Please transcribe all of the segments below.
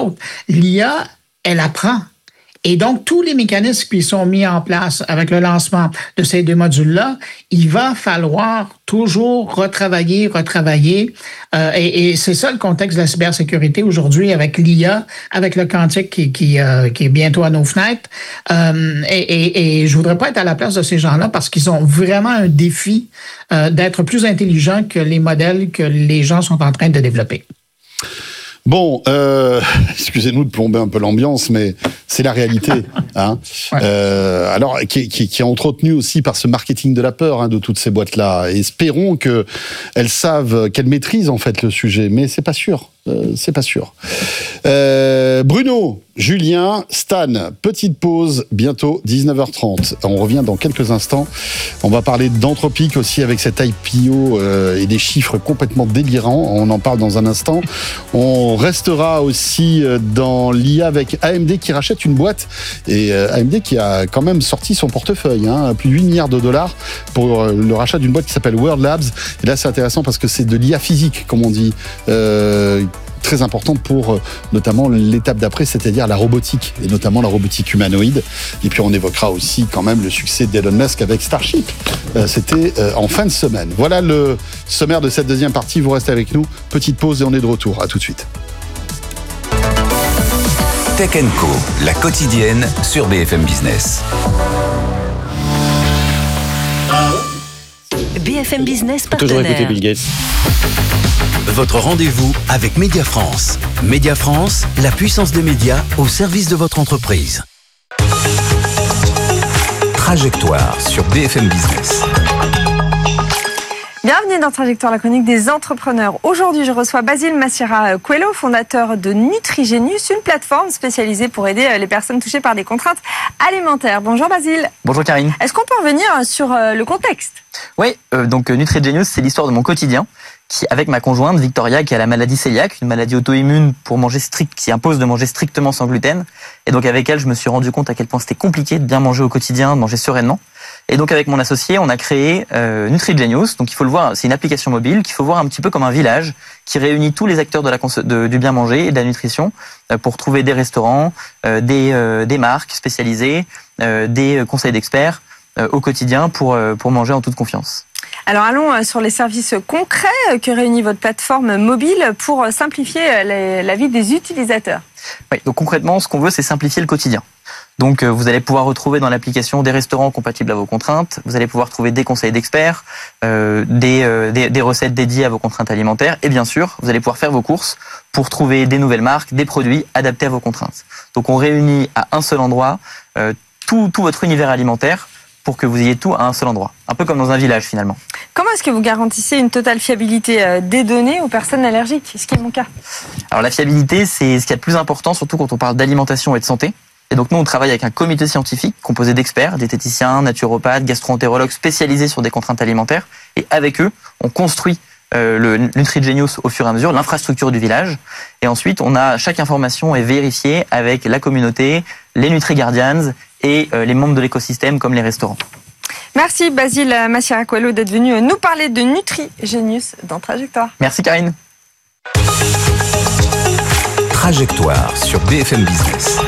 autres. L'IA, elle apprend. Et donc, tous les mécanismes qui sont mis en place avec le lancement de ces 2 modules-là, il va falloir toujours retravailler. Et c'est ça le contexte de la cybersécurité aujourd'hui avec l'IA, avec le quantique qui est bientôt à nos fenêtres. Et je voudrais pas être à la place de ces gens-là parce qu'ils ont vraiment un défi d'être plus intelligents que les modèles que les gens sont en train de développer. Bon, excusez-nous de plomber un peu l'ambiance, mais c'est la réalité, hein. Ouais. Alors, qui est entretenu aussi par ce marketing de la peur, de toutes ces boîtes-là. Et espérons qu'elles savent, qu'elles maîtrisent en fait le sujet, mais c'est pas sûr. C'est pas sûr. Bruno, Julien, Stan, petite pause, bientôt 19h30. On revient dans quelques instants. On va parler d'Anthropic aussi avec cet IPO et des chiffres complètement délirants. On en parle dans un instant. On restera aussi dans l'IA avec AMD qui rachète une boîte. Et AMD qui a quand même sorti son portefeuille, plus de 8 milliards de dollars pour le rachat d'une boîte qui s'appelle World Labs. Et là, c'est intéressant parce que c'est de l'IA physique, comme on dit. Très importante pour notamment l'étape d'après, c'est-à-dire la robotique, et notamment la robotique humanoïde. Et puis on évoquera aussi quand même le succès d'Elon Musk avec Starship. C'était en fin de semaine. Voilà le sommaire de cette deuxième partie. Vous restez avec nous. Petite pause et on est de retour. À tout de suite. Tech & Co, la quotidienne sur BFM Business. BFM Business partenaire. Toujours écouter Bill Gates. Votre rendez-vous avec Média France. Média France, la puissance des médias au service de votre entreprise. Trajectoire sur BFM Business. Bienvenue dans Trajectoire, la chronique des entrepreneurs. Aujourd'hui, je reçois Basile Massiera Coelho, fondateur de Nutrigenius, une plateforme spécialisée pour aider les personnes touchées par des contraintes alimentaires. Bonjour Basile. Bonjour Karine. Est-ce qu'on peut revenir sur le contexte ? Oui, donc Nutrigenius, c'est l'histoire de mon quotidien, qui, avec ma conjointe Victoria, qui a la maladie cœliaque, une maladie auto-immune qui impose de manger strictement sans gluten. Et donc avec elle, je me suis rendu compte à quel point c'était compliqué de bien manger au quotidien, de manger sereinement. Et donc avec mon associé, on a créé Nutrigenius. Donc il faut le voir, c'est une application mobile qu'il faut voir un petit peu comme un village qui réunit tous les acteurs du bien manger et de la nutrition pour trouver des restaurants, des marques spécialisées, des conseils d'experts au quotidien pour manger en toute confiance. Alors allons sur les services concrets que réunit votre plateforme mobile pour simplifier la vie des utilisateurs. Oui, donc concrètement, ce qu'on veut, c'est simplifier le quotidien. Donc vous allez pouvoir retrouver dans l'application des restaurants compatibles à vos contraintes, vous allez pouvoir trouver des conseils d'experts, des recettes dédiées à vos contraintes alimentaires et bien sûr, vous allez pouvoir faire vos courses pour trouver des nouvelles marques, des produits adaptés à vos contraintes. Donc on réunit à un seul endroit tout votre univers alimentaire pour que vous ayez tout à un seul endroit. Un peu comme dans un village, finalement. Comment est-ce que vous garantissez une totale fiabilité des données aux personnes allergiques, ce qui est mon cas ? Alors la fiabilité, c'est ce qu'il y a de plus important, surtout quand on parle d'alimentation et de santé. Et donc nous, on travaille avec un comité scientifique composé d'experts, diététiciens, naturopathes, gastro-entérologues spécialisés sur des contraintes alimentaires. Et avec eux, on construit le Nutrigenius au fur et à mesure, l'infrastructure du village. Et ensuite, chaque information est vérifiée avec la communauté, les Nutri-Guardians et les membres de l'écosystème comme les restaurants. Merci Basile Massiera Coelho d'être venu nous parler de Nutrigenius dans Trajectoire. Merci Karine. Trajectoire sur BFM Business.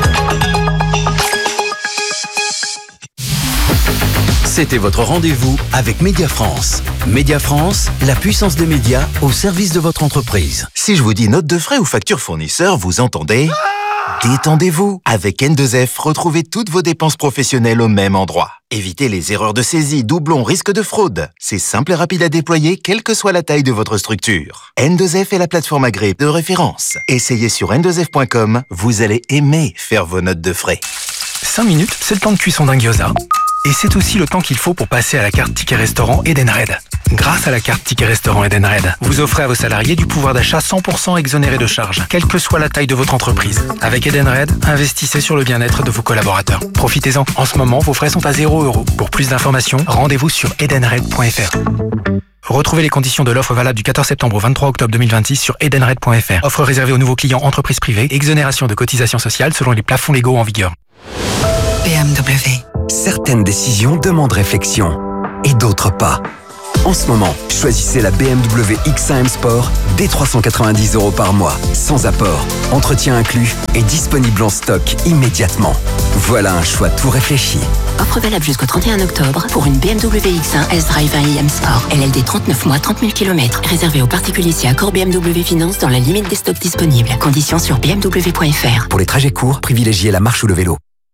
C'était votre rendez-vous avec Média France. Média France, la puissance des médias au service de votre entreprise. Si je vous dis note de frais ou facture fournisseur, vous entendez ? Détendez-vous. Avec N2F, retrouvez toutes vos dépenses professionnelles au même endroit. Évitez les erreurs de saisie, doublons, risques de fraude. C'est simple et rapide à déployer, quelle que soit la taille de votre structure. N2F est la plateforme agréée de référence. Essayez sur n2f.com, vous allez aimer faire vos notes de frais. 5 minutes, c'est le temps de cuisson d'un gyoza. Et c'est aussi le temps qu'il faut pour passer à la carte Ticket Restaurant Edenred. Grâce à la carte Ticket Restaurant Edenred, vous offrez à vos salariés du pouvoir d'achat 100% exonéré de charges, quelle que soit la taille de votre entreprise. Avec Edenred, investissez sur le bien-être de vos collaborateurs. Profitez-en. En ce moment, vos frais sont à 0 €. Pour plus d'informations, rendez-vous sur edenred.fr. Retrouvez les conditions de l'offre valable du 14 septembre au 23 octobre 2026 sur edenred.fr. Offre réservée aux nouveaux clients entreprises privées, exonération de cotisations sociales selon les plafonds légaux en vigueur. BMW. Certaines décisions demandent réflexion et d'autres pas. en ce moment. Choisissez la BMW X1 M Sport dès 390 € par mois, sans apport, entretien inclus et disponible en stock immédiatement. Voilà un choix tout réfléchi. Offre valable jusqu'au 31 octobre pour une BMW X1 S-Drive 1 iM Sport. LLD 39 mois, 30 000 km. Réservé aux particuliers si accord BMW Finance dans la limite des stocks disponibles. Conditions sur bmw.fr. Pour les trajets courts, privilégiez la marche ou le vélo.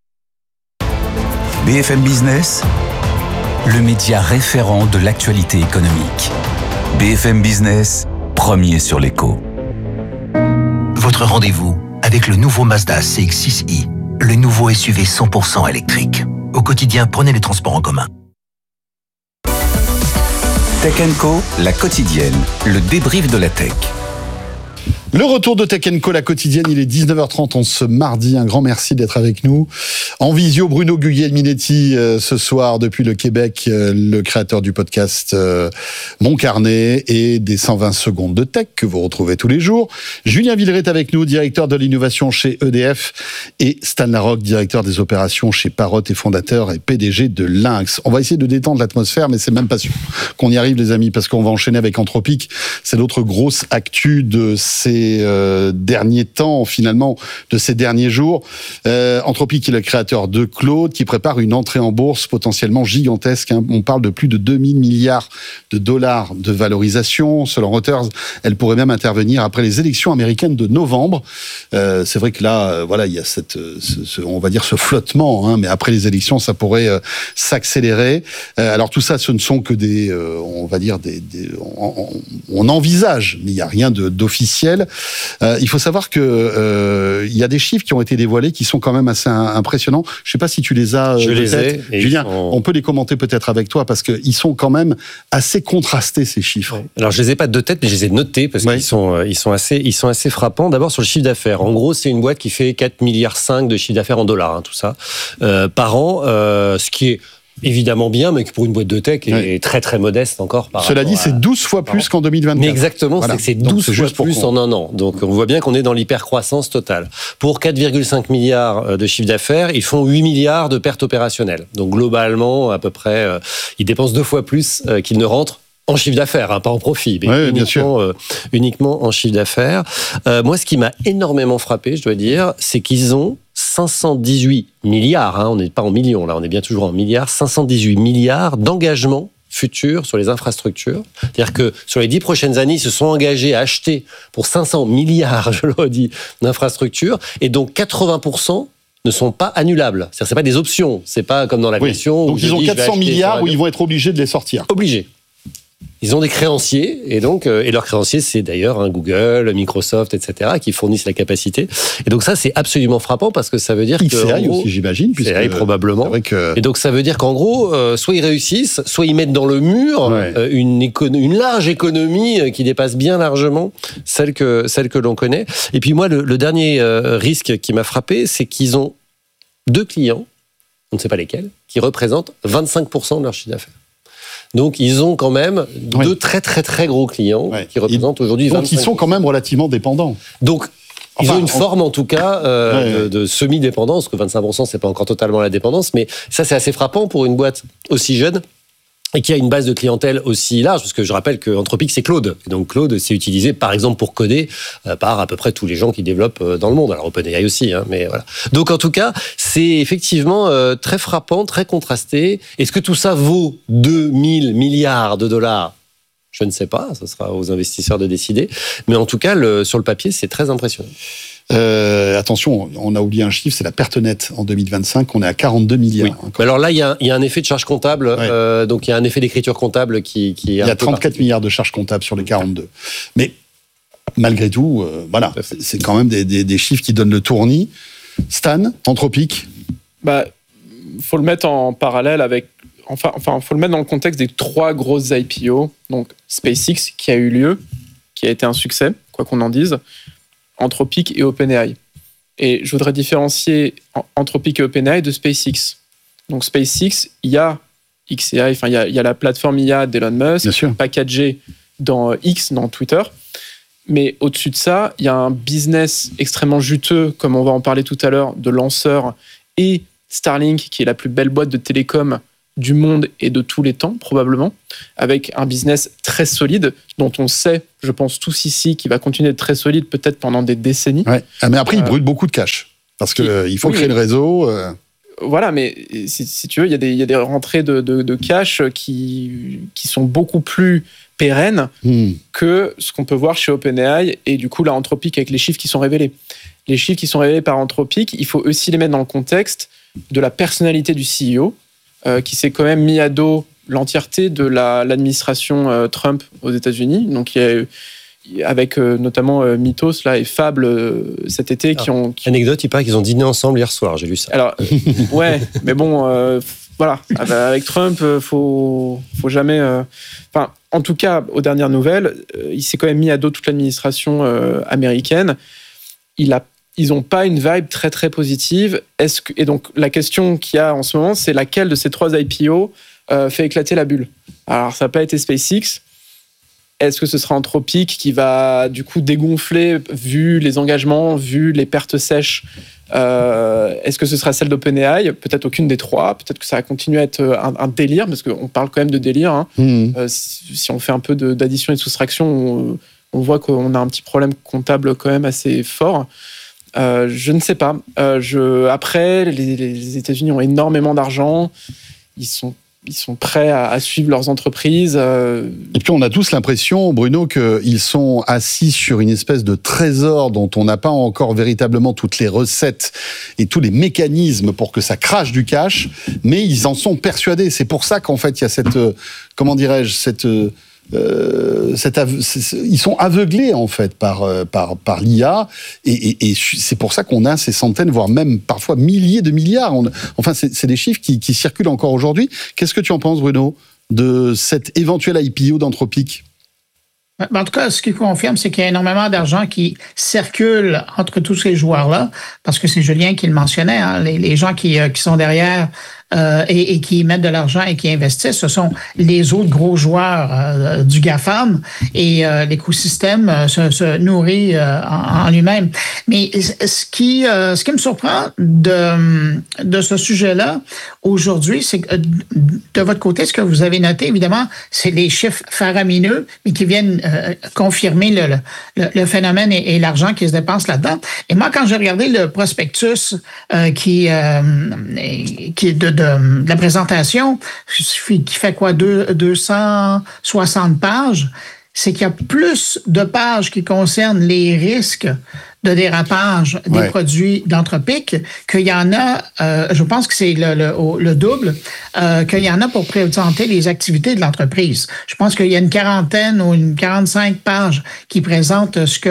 BFM Business, le média référent de l'actualité économique. BFM Business, premier sur l'écho. Votre rendez-vous avec le nouveau Mazda CX-6i, le nouveau SUV 100% électrique. Au quotidien, prenez les transports en commun. Tech & Co, la quotidienne, le débrief de la tech. Le retour de Tech & Co, la quotidienne, il est 19h30 en ce mardi. Un grand merci d'être avec nous. En visio, Bruno Guglielminetti ce soir depuis le Québec, le créateur du podcast Mon Carnet et des 120 secondes de tech que vous retrouvez tous les jours. Julien Villeray est avec nous, directeur de l'innovation chez EDF, et Stan Larocque, directeur des opérations chez Parrot et fondateur et PDG de Lynx. On va essayer de détendre l'atmosphère, mais c'est même pas sûr qu'on y arrive, les amis, parce qu'on va enchaîner avec Anthropic. C'est l'autre grosse actu de ces derniers temps, finalement, de ces derniers jours. Anthropic est le créateur de Claude, qui prépare une entrée en bourse potentiellement gigantesque. On parle de plus de 2000 milliards de dollars de valorisation. Selon Reuters, elle pourrait même intervenir après les élections américaines de novembre. C'est vrai que là, voilà, il y a on va dire ce flottement, mais après les élections, ça pourrait s'accélérer. Alors tout ça, ce ne sont que on va dire on envisage, mais il n'y a rien d'officiel. Il faut savoir que il y a des chiffres qui ont été dévoilés qui sont quand même assez impressionnants. Je ne sais pas si tu les as. Je les ai. Julien, on peut les commenter peut-être avec toi parce qu'ils sont quand même assez contrastés, ces chiffres. Ouais. Alors je les ai pas de tête, mais je les ai notés parce qu'ils sont assez frappants. D'abord sur le chiffre d'affaires. En gros, c'est une boîte qui fait 4,5 milliards de chiffre d'affaires en dollars, tout ça, par an, ce qui est évidemment bien, mais pour une boîte de tech est très très modeste encore. Cela dit, c'est 12 fois plus qu'en 2024. Mais exactement, voilà. C'est 12 fois plus en un an. Donc on voit bien qu'on est dans l'hypercroissance totale. Pour 4,5 milliards de chiffre d'affaires, ils font 8 milliards de pertes opérationnelles. Donc globalement, à peu près, ils dépensent 2 fois plus qu'ils ne rentrent en chiffre d'affaires, pas en profit, mais uniquement en chiffre d'affaires. Moi, ce qui m'a énormément frappé, je dois dire, c'est qu'ils ont 518 milliards, on n'est pas en millions, là, on est bien toujours en milliards, 518 milliards d'engagements futurs sur les infrastructures. C'est-à-dire que sur les 10 prochaines années, ils se sont engagés à acheter pour 500 milliards, je le redis, d'infrastructures, et donc 80% ne sont pas annulables. C'est-à-dire, c'est pas des options, c'est pas comme dans l'aviation. Donc ils ont 400 milliards où ils vont être obligés de les sortir. Obligés. Ils ont des créanciers, et donc leurs créanciers, c'est d'ailleurs Google, Microsoft, etc., qui fournissent la capacité. Et donc ça, c'est absolument frappant parce que ça veut dire que XAI aussi, j'imagine, XAI probablement. Que... Et donc ça veut dire qu'en gros, soit ils réussissent, soit ils mettent dans le mur une large économie qui dépasse bien largement celle que l'on connaît. Et puis moi, le dernier risque qui m'a frappé, c'est qu'ils ont 2 clients, on ne sait pas lesquels, qui représentent 25% de leur chiffre d'affaires. Donc, ils ont quand même 2 très, très, très gros clients qui représentent aujourd'hui 25%. Donc, ils sont quand même relativement dépendants. Donc, ils ont une forme, en tout cas, de semi-dépendance, que 25%, c'est pas encore totalement la dépendance, mais ça, c'est assez frappant pour une boîte aussi jeune et qui a une base de clientèle aussi large, parce que je rappelle que Anthropic, c'est Claude. Et donc, Claude, c'est utilisé, par exemple, pour coder par à peu près tous les gens qui développent dans le monde. Alors, OpenAI aussi, mais voilà. Donc, en tout cas, c'est effectivement très frappant, très contrasté. Est-ce que tout ça vaut 2000 milliards de dollars ? Je ne sais pas, ce sera aux investisseurs de décider. Mais en tout cas, sur le papier, c'est très impressionnant. Attention, on a oublié un chiffre, c'est la perte nette en 2025, on est à 42 milliards. Oui. Alors là, il y a un effet de charge comptable, donc il y a un effet d'écriture comptable qui est il y a 34 milliards de charges comptables sur les 42. Mais malgré tout, voilà, c'est quand même des chiffres qui donnent le tournis. Stan, Anthropic. Faut le mettre en parallèle avec, faut le mettre dans le contexte des 3 grosses IPO, donc SpaceX qui a eu lieu, qui a été un succès, quoi qu'on en dise. Anthropic et OpenAI. Et je voudrais différencier Anthropic et OpenAI de SpaceX. Donc SpaceX, il y a XAI, il y a la plateforme IA d'Elon Musk, packagée dans X, dans Twitter. Mais au-dessus de ça, il y a un business extrêmement juteux, comme on va en parler tout à l'heure, de lanceurs, et Starlink, qui est la plus belle boîte de télécom du monde et de tous les temps, probablement, avec un business très solide, dont on sait, je pense tous ici, qu'il va continuer d'être très solide peut-être pendant des décennies. Ouais. Mais après, il brûle beaucoup de cash, parce qu'il faut créer le réseau. Voilà, mais si tu veux, il y a des rentrées de cash qui sont beaucoup plus pérennes que ce qu'on peut voir chez OpenAI et du coup, là, Anthropic avec les chiffres qui sont révélés. Les chiffres qui sont révélés par Anthropic, il faut aussi les mettre dans le contexte de la personnalité du CEO, qui s'est quand même mis à dos l'entièreté de l'administration Trump aux États-Unis. Donc, il y a avec notamment Mythos là, et Fable cet été Anecdote, il paraît qu'ils ont dîné ensemble hier soir, j'ai lu ça. Alors, ouais, mais bon, voilà, avec Trump, faut jamais... Enfin, en tout cas, aux dernières nouvelles, il s'est quand même mis à dos toute l'administration américaine. Ils n'ont pas une vibe très, très positive. Et donc, la question qu'il y a en ce moment, c'est laquelle de ces 3 IPO fait éclater la bulle. Alors, ça n'a pas été SpaceX. Est-ce que ce sera Anthropic qui va du coup dégonfler vu les engagements, vu les pertes sèches? Est-ce que ce sera celle d'OpenAI? Peut-être aucune des 3. Peut-être que ça va continuer à être un délire, parce qu'on parle quand même de délire. Hein. Si on fait un peu d'addition et de soustraction, on voit qu'on a un petit problème comptable quand même assez fort. Je ne sais pas. Après, les États-Unis ont énormément d'argent. Ils sont prêts à suivre leurs entreprises. Et puis on a tous l'impression, Bruno, qu'ils sont assis sur une espèce de trésor dont on n'a pas encore véritablement toutes les recettes et tous les mécanismes pour que ça crache du cash, mais ils en sont persuadés. C'est pour ça qu'en fait il y a cette, comment dirais-je, ils sont aveuglés en fait par l'IA et c'est pour ça qu'on a ces centaines, voire même parfois milliers de milliards. Enfin, c'est des chiffres qui circulent encore aujourd'hui. Qu'est-ce que tu en penses, Bruno, de cette éventuelle IPO d'Anthropic? En tout cas, ce qui confirme, c'est qu'il y a énormément d'argent qui circule entre tous ces joueurs-là, parce que c'est Julien qui le mentionnait, hein, les gens qui sont derrière et qui mettent de l'argent et qui investissent, ce sont les autres gros joueurs du GAFAM et l'écosystème se nourrit en lui-même. Mais ce qui me surprend de ce sujet-là aujourd'hui, c'est que de votre côté, ce que vous avez noté, évidemment, c'est les chiffres faramineux, mais qui viennent confirmer le phénomène et l'argent qui se dépense là-dedans. Et moi, quand j'ai regardé le prospectus qui est de la présentation, qui fait quoi, 260 pages, c'est qu'il y a plus de pages qui concernent les risques de dérapage des produits d'Anthropic qu'il y en a, je pense que c'est le double, qu'il y en a pour présenter les activités de l'entreprise. Je pense qu'il y a une quarantaine ou une 45 pages qui présentent ce que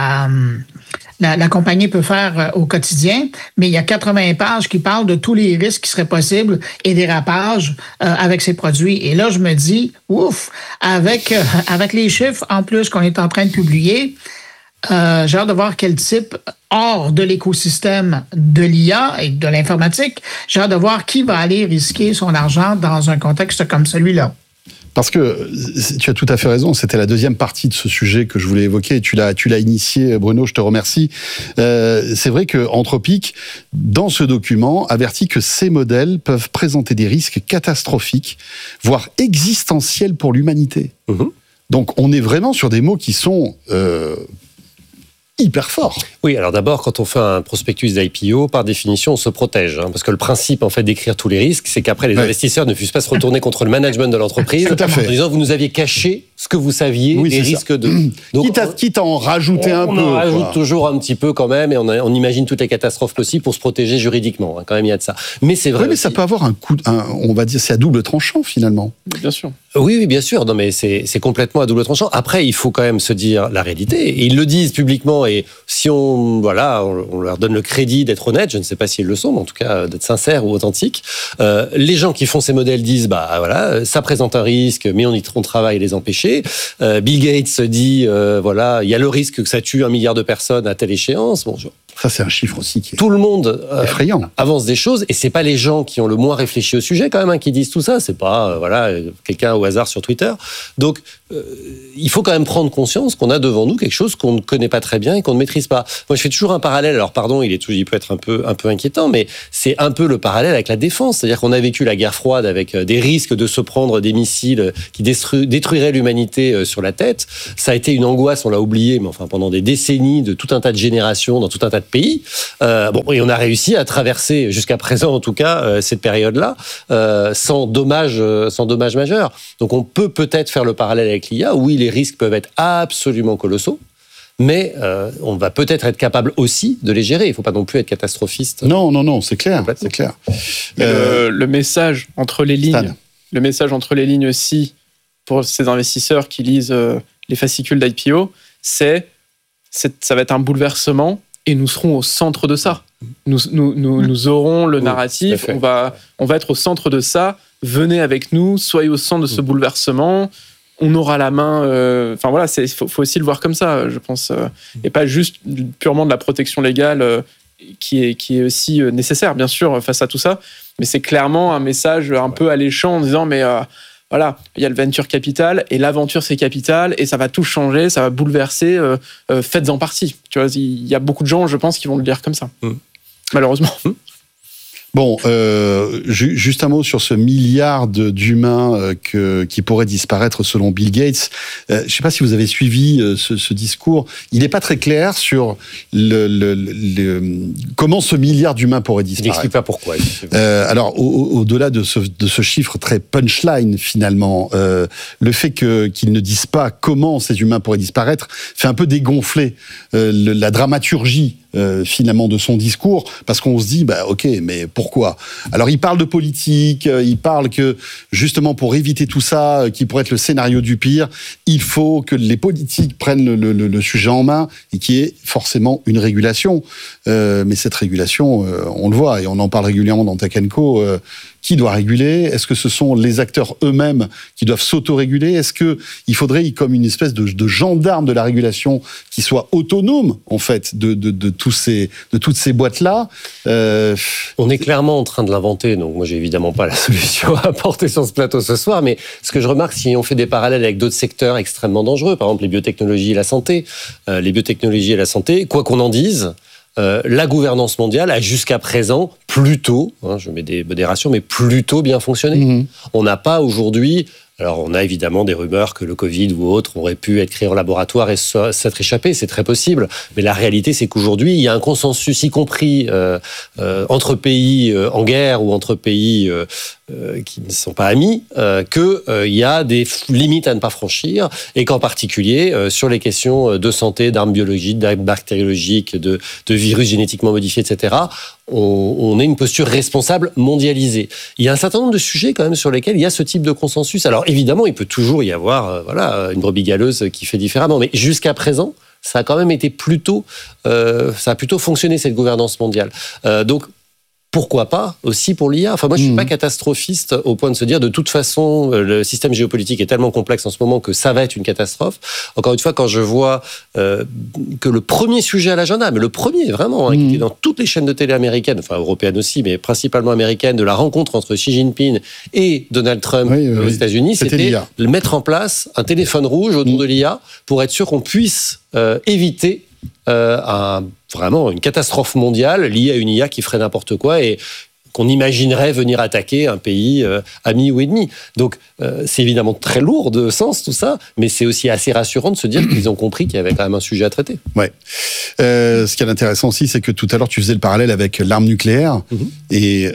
la compagnie peut faire au quotidien, mais il y a 80 pages qui parlent de tous les risques qui seraient possibles et dérapages avec ces produits. Et là, je me dis, ouf, avec les chiffres en plus qu'on est en train de publier, j'ai hâte de voir quel type, hors de l'écosystème de l'IA et de l'informatique, j'ai hâte de voir qui va aller risquer son argent dans un contexte comme celui-là. Parce que tu as tout à fait raison, c'était la deuxième partie de ce sujet que je voulais évoquer et tu l'as initié, Bruno, je te remercie. C'est vrai que Anthropic, dans ce document, avertit que ces modèles peuvent présenter des risques catastrophiques, voire existentiels pour l'humanité. Donc on est vraiment sur des mots qui sont hyper fort. Oui, alors d'abord, quand on fait un prospectus d'IPO, par définition, on se protège. Parce que le principe, en fait, d'écrire tous les risques, c'est qu'après, les investisseurs ne puissent pas se retourner contre le management de l'entreprise en disant, vous nous aviez caché ce que vous saviez, les risques de... Donc, quitte à en rajouter un peu. On en rajoute toujours un petit peu quand même, et on imagine toutes les catastrophes possibles pour se protéger juridiquement. Quand même, il y a de ça. Mais c'est vrai. Oui, mais ça peut avoir un coup, on va dire, c'est à double tranchant, finalement. Bien sûr. Oui, bien sûr. Non, mais c'est complètement à double tranchant. Après, il faut quand même se dire la réalité. Et ils le disent publiquement. Et si on leur donne le crédit d'être honnêtes, je ne sais pas si ils le sont, mais en tout cas d'être sincères ou authentiques. Les gens qui font ces modèles disent, ça présente un risque, mais on travaille à les empêcher. Bill Gates dit, il y a le risque que ça tue 1 milliard de personnes à telle échéance. Bon, Ça, c'est un chiffre aussi qui est tout le monde effrayant. Avance des choses, et c'est pas les gens qui ont le moins réfléchi au sujet quand même qui disent tout ça. C'est pas quelqu'un au hasard sur Twitter. Donc il faut quand même prendre conscience qu'on a devant nous quelque chose qu'on ne connaît pas très bien et qu'on ne maîtrise pas. Moi, je fais toujours un parallèle. Alors pardon, il peut être un peu inquiétant, mais c'est un peu le parallèle avec la défense. C'est-à-dire qu'on a vécu la guerre froide avec des risques de se prendre des missiles qui détruiraient l'humanité sur la tête. Ça a été une angoisse, on l'a oublié, mais enfin pendant des décennies de tout un tas de générations dans tout un tas de pays. Et on a réussi à traverser, jusqu'à présent en tout cas, cette période-là, sans dommage majeur. Donc on peut-être faire le parallèle avec l'IA. Oui, les risques peuvent être absolument colossaux, mais on va peut-être être capable aussi de les gérer. Il ne faut pas non plus être catastrophiste. Non, c'est clair. C'est clair. Le message entre les lignes, Stan. Le message entre les lignes aussi, pour ces investisseurs qui lisent les fascicules d'IPO, ça va être un bouleversement. Et nous serons au centre de ça. Nous aurons le narratif, on va être au centre de ça. Venez avec nous, soyez au centre de ce bouleversement. On aura la main. Faut aussi le voir comme ça, je pense, et pas juste purement de la protection légale qui est aussi nécessaire, bien sûr, face à tout ça. Mais c'est clairement un message un peu alléchant en disant voilà, il y a le venture capital et l'aventure c'est capital et ça va tout changer, ça va bouleverser. Faites-en partie. Tu vois, il y a beaucoup de gens, je pense, qui vont le lire comme ça. Malheureusement. Bon, juste un mot sur ce milliard d'humains qui pourrait disparaître selon Bill Gates. Je ne sais pas si vous avez suivi ce discours. Il n'est pas très clair sur comment ce milliard d'humains pourrait disparaître. Il n'explique pas pourquoi. Alors, au-delà de ce chiffre très punchline, finalement, le fait qu'ils ne disent pas comment ces humains pourraient disparaître fait un peu dégonfler la dramaturgie finalement de son discours, parce qu'on se dit, ok, mais pourquoi ? Alors il parle de politique, il parle que justement pour éviter tout ça, qui pourrait être le scénario du pire, il faut que les politiques prennent le sujet en main et qu'il y ait forcément une régulation. Mais cette régulation, on le voit et on en parle régulièrement dans Tech & Co. Qui doit réguler ? Est-ce que ce sont les acteurs eux-mêmes qui doivent s'autoréguler ? Est-ce qu'il faudrait comme une espèce de gendarme de la régulation qui soit autonome, en fait, de toutes ces boîtes-là ? On est clairement en train de l'inventer, donc moi j'ai évidemment pas la solution à apporter sur ce plateau ce soir, mais ce que je remarque, si on fait des parallèles avec d'autres secteurs extrêmement dangereux, par exemple les biotechnologies et la santé, quoi qu'on en dise, la gouvernance mondiale a jusqu'à présent plutôt, je mets des modérations, mais plutôt bien fonctionné. On n'a pas aujourd'hui... Alors, on a évidemment des rumeurs que le Covid ou autre aurait pu être créé en laboratoire et s'être échappé, c'est très possible. Mais la réalité, c'est qu'aujourd'hui, il y a un consensus, y compris entre pays en guerre ou entre pays qui ne sont pas amis, qu'il y a des limites à ne pas franchir et qu'en particulier, sur les questions de santé, d'armes biologiques, d'armes bactériologiques, de virus génétiquement modifiés, etc., on a une posture responsable mondialisée. Il y a un certain nombre de sujets quand même sur lesquels il y a ce type de consensus. Alors évidemment, il peut toujours y avoir une brebis galeuse qui fait différemment, mais jusqu'à présent, ça a quand même été ça a plutôt fonctionné cette gouvernance mondiale. Donc pourquoi pas aussi pour l'IA ? Enfin, moi, je ne suis pas catastrophiste au point de se dire, de toute façon, le système géopolitique est tellement complexe en ce moment que ça va être une catastrophe. Encore une fois, quand je vois que le premier sujet à l'agenda, mais le premier, vraiment, qui est dans toutes les chaînes de télé américaines, enfin européennes aussi, mais principalement américaines, de la rencontre entre Xi Jinping et Donald Trump aux États-Unis, c'était de mettre en place un téléphone rouge autour de l'IA pour être sûr qu'on puisse éviter vraiment une catastrophe mondiale liée à une IA qui ferait n'importe quoi et qu'on imaginerait venir attaquer un pays ami ou ennemi. Donc, c'est évidemment très lourd de sens tout ça, mais c'est aussi assez rassurant de se dire qu'ils ont compris qu'il y avait quand même un sujet à traiter. Ouais. Ce qui est intéressant aussi, c'est que tout à l'heure, tu faisais le parallèle avec l'arme nucléaire et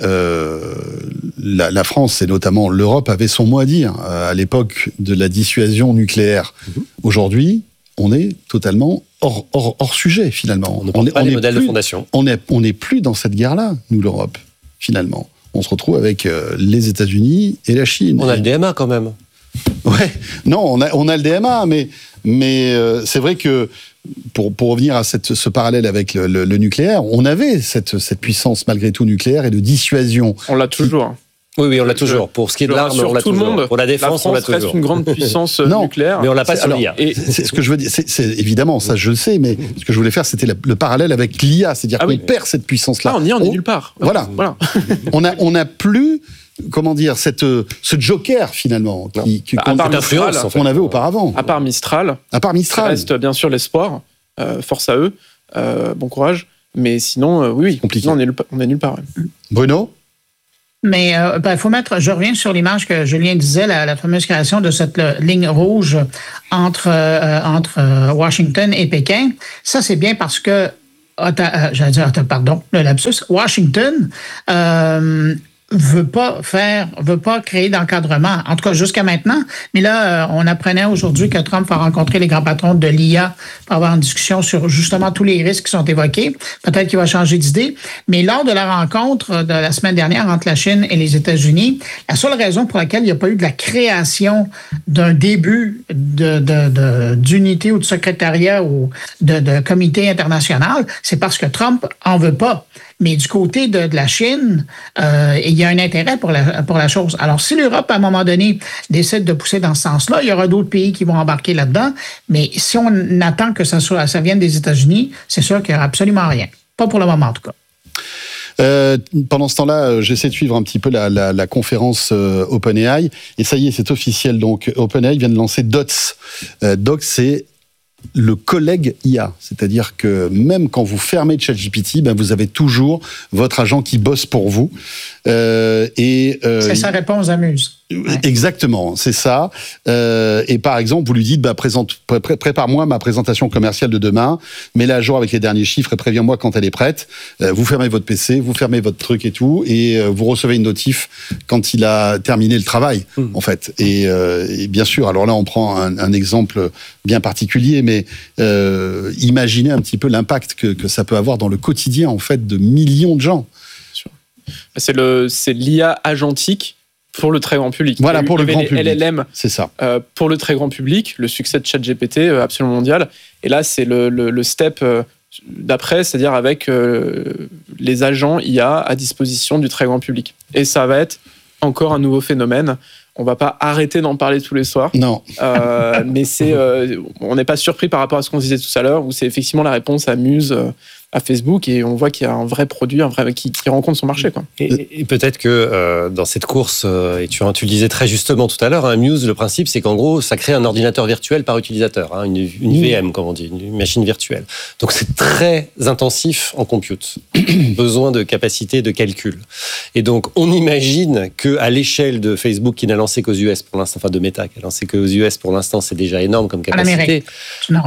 la France et notamment l'Europe avaient son mot à dire à l'époque de la dissuasion nucléaire. Aujourd'hui, on est totalement hors sujet, finalement. On n'est pas les modèles de fondation. On n'est plus dans cette guerre-là, nous, l'Europe, finalement. On se retrouve avec les États-Unis et la Chine. On a le DMA, quand même. Ouais, non, on a le DMA, mais c'est vrai que, pour revenir à ce parallèle avec le nucléaire, on avait cette puissance, malgré tout, nucléaire et de dissuasion. On l'a toujours. Oui, on l'a toujours. Pour ce qui est de l'arme, on l'a toujours. Monde, pour la défense, on l'a toujours. Reste une grande puissance nucléaire. Mais on l'a pas sur l'IA. C'est ce que je veux dire. C'est évidemment, ça je le sais, mais ce que je voulais faire, c'était le parallèle avec l'IA. C'est-à-dire qu'on perd cette puissance-là. On est nulle part. Voilà. On n'a plus, comment dire, ce joker, finalement, qu'on avait auparavant. À part Mistral. Ça reste bien sûr l'espoir. Force à eux. Bon courage. Mais sinon, oui. Compliqué. Sinon, on est nulle part. Ouais. Bruno? Mais je reviens sur l'image que Julien disait, la fameuse création de cette ligne rouge entre Washington et Pékin. Ça, c'est bien parce que, le lapsus, Washington veut pas créer d'encadrement, en tout cas jusqu'à maintenant. Mais là, on apprenait aujourd'hui que Trump va rencontrer les grands patrons de l'IA pour avoir une discussion sur justement tous les risques qui sont évoqués. Peut-être qu'il va changer d'idée. Mais lors de la rencontre de la semaine dernière entre la Chine et les États-Unis, la seule raison pour laquelle il n'y a pas eu de la création d'un début d'unité ou de secrétariat ou de comité international, c'est parce que Trump en veut pas. Mais du côté de la Chine, il y a un intérêt pour la chose. Alors, si l'Europe, à un moment donné, décide de pousser dans ce sens-là, il y aura d'autres pays qui vont embarquer là-dedans. Mais si on attend que ça vienne des États-Unis, c'est sûr qu'il n'y aura absolument rien. Pas pour le moment, en tout cas. Pendant ce temps-là, j'essaie de suivre un petit peu la conférence OpenAI. Et ça y est, c'est officiel. Donc, OpenAI vient de lancer DOTS. DOTS, c'est le collègue IA, c'est-à-dire que même quand vous fermez ChatGPT, vous avez toujours votre agent qui bosse pour vous. C'est sa réponse amuse. Ouais. Exactement, c'est ça. Et par exemple, vous lui dites, prépare-moi ma présentation commerciale de demain, mets-la à jour avec les derniers chiffres et préviens-moi quand elle est prête. Vous fermez votre PC, vous fermez votre truc et tout, et vous recevez une notif quand il a terminé le travail, en fait. Et bien sûr, alors là, on prend un exemple bien particulier, mais imaginez un petit peu l'impact que ça peut avoir dans le quotidien, en fait, de millions de gens. C'est l'IA agentique pour le très grand public. Voilà, pour le grand public. LLM, c'est ça. Pour le très grand public, le succès de ChatGPT absolument mondial. Et là, c'est le step d'après, c'est-à-dire avec les agents IA à disposition du très grand public. Et ça va être encore un nouveau phénomène. On va pas arrêter d'en parler tous les soirs. Non. Mais on n'est pas surpris par rapport à ce qu'on disait tout à l'heure, où c'est effectivement la réponse à Muse, à Facebook, et on voit qu'il y a un vrai produit, qui rencontre son marché, quoi. Et peut-être que dans cette course, et tu le disais très justement tout à l'heure, Muse, le principe, c'est qu'en gros, ça crée un ordinateur virtuel par utilisateur, une VM, comme on dit, une machine virtuelle. Donc c'est très intensif en compute, besoin de capacité de calcul. Et donc on imagine qu'à l'échelle de Facebook, qui n'a lancé qu'aux US pour l'instant, enfin de Meta, qui a lancé qu'aux US pour l'instant, c'est déjà énorme comme capacité. En Amérique. Non.